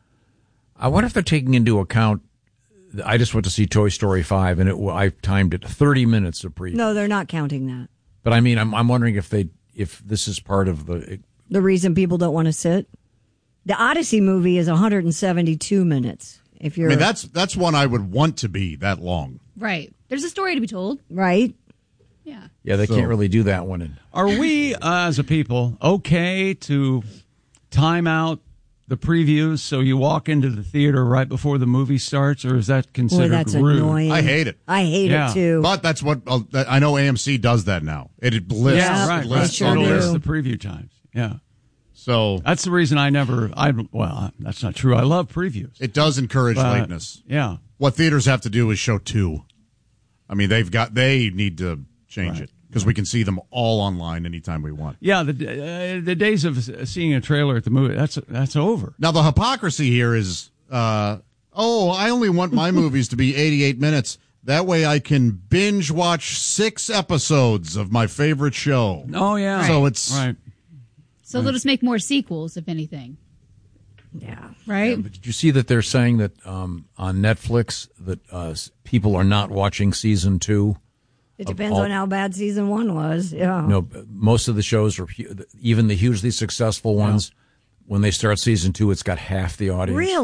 I wonder if they're taking into account. I just went to see Toy Story five, and it I timed it thirty minutes of preview. No, they're not counting that. But I mean, I'm I'm wondering if they if this is part of the. The reason people don't want to sit. The Odyssey movie is one hundred seventy-two minutes. If I you're mean, that's that's one I would want to be that long. Right. There's a story to be told. right. Yeah. Yeah, they So- can't really do that one. In, Are we uh, as a people okay to time out the previews so you walk into the theater right before the movie starts, or is that considered that's rude? annoying. I hate it. I hate Yeah. it too. But that's what uh, that- I know. A M C does that now. It, it lists. Yeah, it right. lists sure It all do. lists this. the preview times. Yeah. So That's the reason I never. I well, that's not true. I love previews. it does encourage But, lateness. Yeah. What theaters have to do is show two. I mean, they've got they need to change Right. it because we can see them all online anytime we want. Yeah, the uh, the days of seeing a trailer at the movie that's that's over. Now the hypocrisy here is, uh, oh, I only want my movies to be eighty-eight minutes. That way I can binge watch six episodes of my favorite show. Oh yeah. So it's right. So they'll just make more sequels, if anything. Yeah. Right? but did you see that they're saying that um, on Netflix that uh, s- people are not watching season two? It of depends all- on how bad season one was. Yeah. No, most of the shows are hu- even the hugely successful ones. When they start season two, it's got half the audience. Really?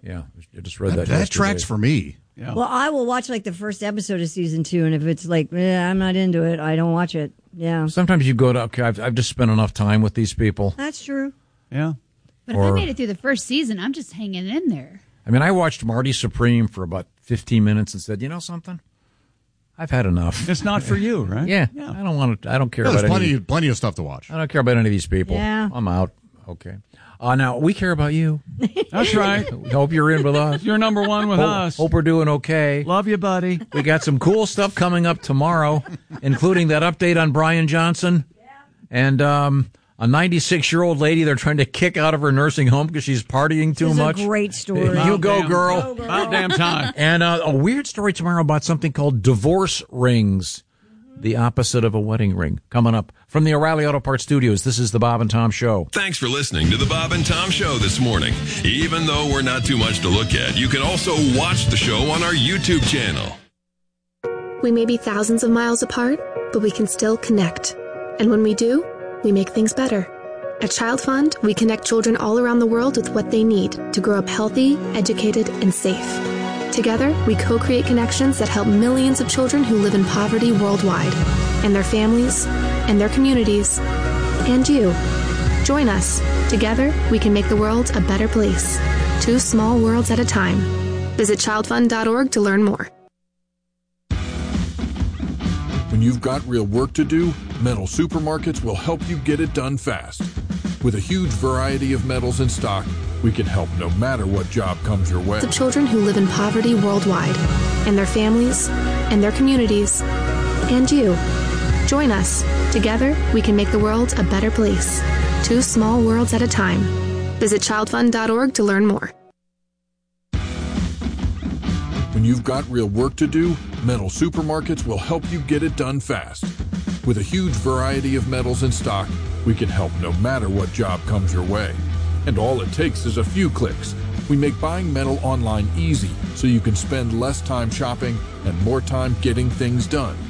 Yeah, I just read That, that. that yesterday. tracks for me. Yeah. Well, I will watch like the first episode of season two, and if it's like, eh, I'm not into it, I don't watch it. Yeah. Sometimes you go to, okay, I've, I've just spent enough time with these people. That's true. Yeah. But Or- if I made it through the first season, I'm just hanging in there. I mean, I watched Marty Supreme for about fifteen minutes and said, you know something? I've had enough. It's not for you, right? Yeah, I don't want to. I don't care Yeah, about there's any. plenty, plenty of stuff to watch. I don't care about any of these people. Yeah. I'm out. Okay. Uh, now we care about you. That's right. We hope you're in with us. You're number one with hope, us. Hope we're doing okay. Love you, buddy. We got some cool stuff coming up tomorrow, including that update on Brian Johnson and um, a ninety-six-year-old lady they're trying to kick out of her nursing home because she's partying too This is much. a great story. You About go, damn- girl. About damn time. And uh, a weird story tomorrow about something called divorce rings, the opposite of a wedding ring. Coming up from the O'Reilly Auto Parts Studios, this is the Bob and Tom Show. Thanks for listening to the Bob and Tom Show this morning. Even though we're not too much to look at, you can also watch the show on our YouTube channel. We may be thousands of miles apart, but we can still connect. And when we do, we make things better. At Child Fund, we connect children all around the world with what they need to grow up healthy, educated, and safe. Together, we co-create connections that help millions of children who live in poverty worldwide, and their families, and their communities, and you. Join us. Together, we can make the world a better place. Two small worlds at a time. Visit child fund dot org to learn more. When you've got real work to do, Metal Supermarkets will help you get it done fast. With a huge variety of metals in stock, we can help no matter what job comes your way. Of children who live in poverty worldwide, and their families, and their communities, and you. Join us. Together, we can make the world a better place. Two small worlds at a time. Visit child fund dot org to learn more. When you've got real work to do, Metal Supermarkets will help you get it done fast. With a huge variety of metals in stock, we can help no matter what job comes your way. And all it takes is a few clicks. We make buying metal online easy so you can spend less time shopping and more time getting things done.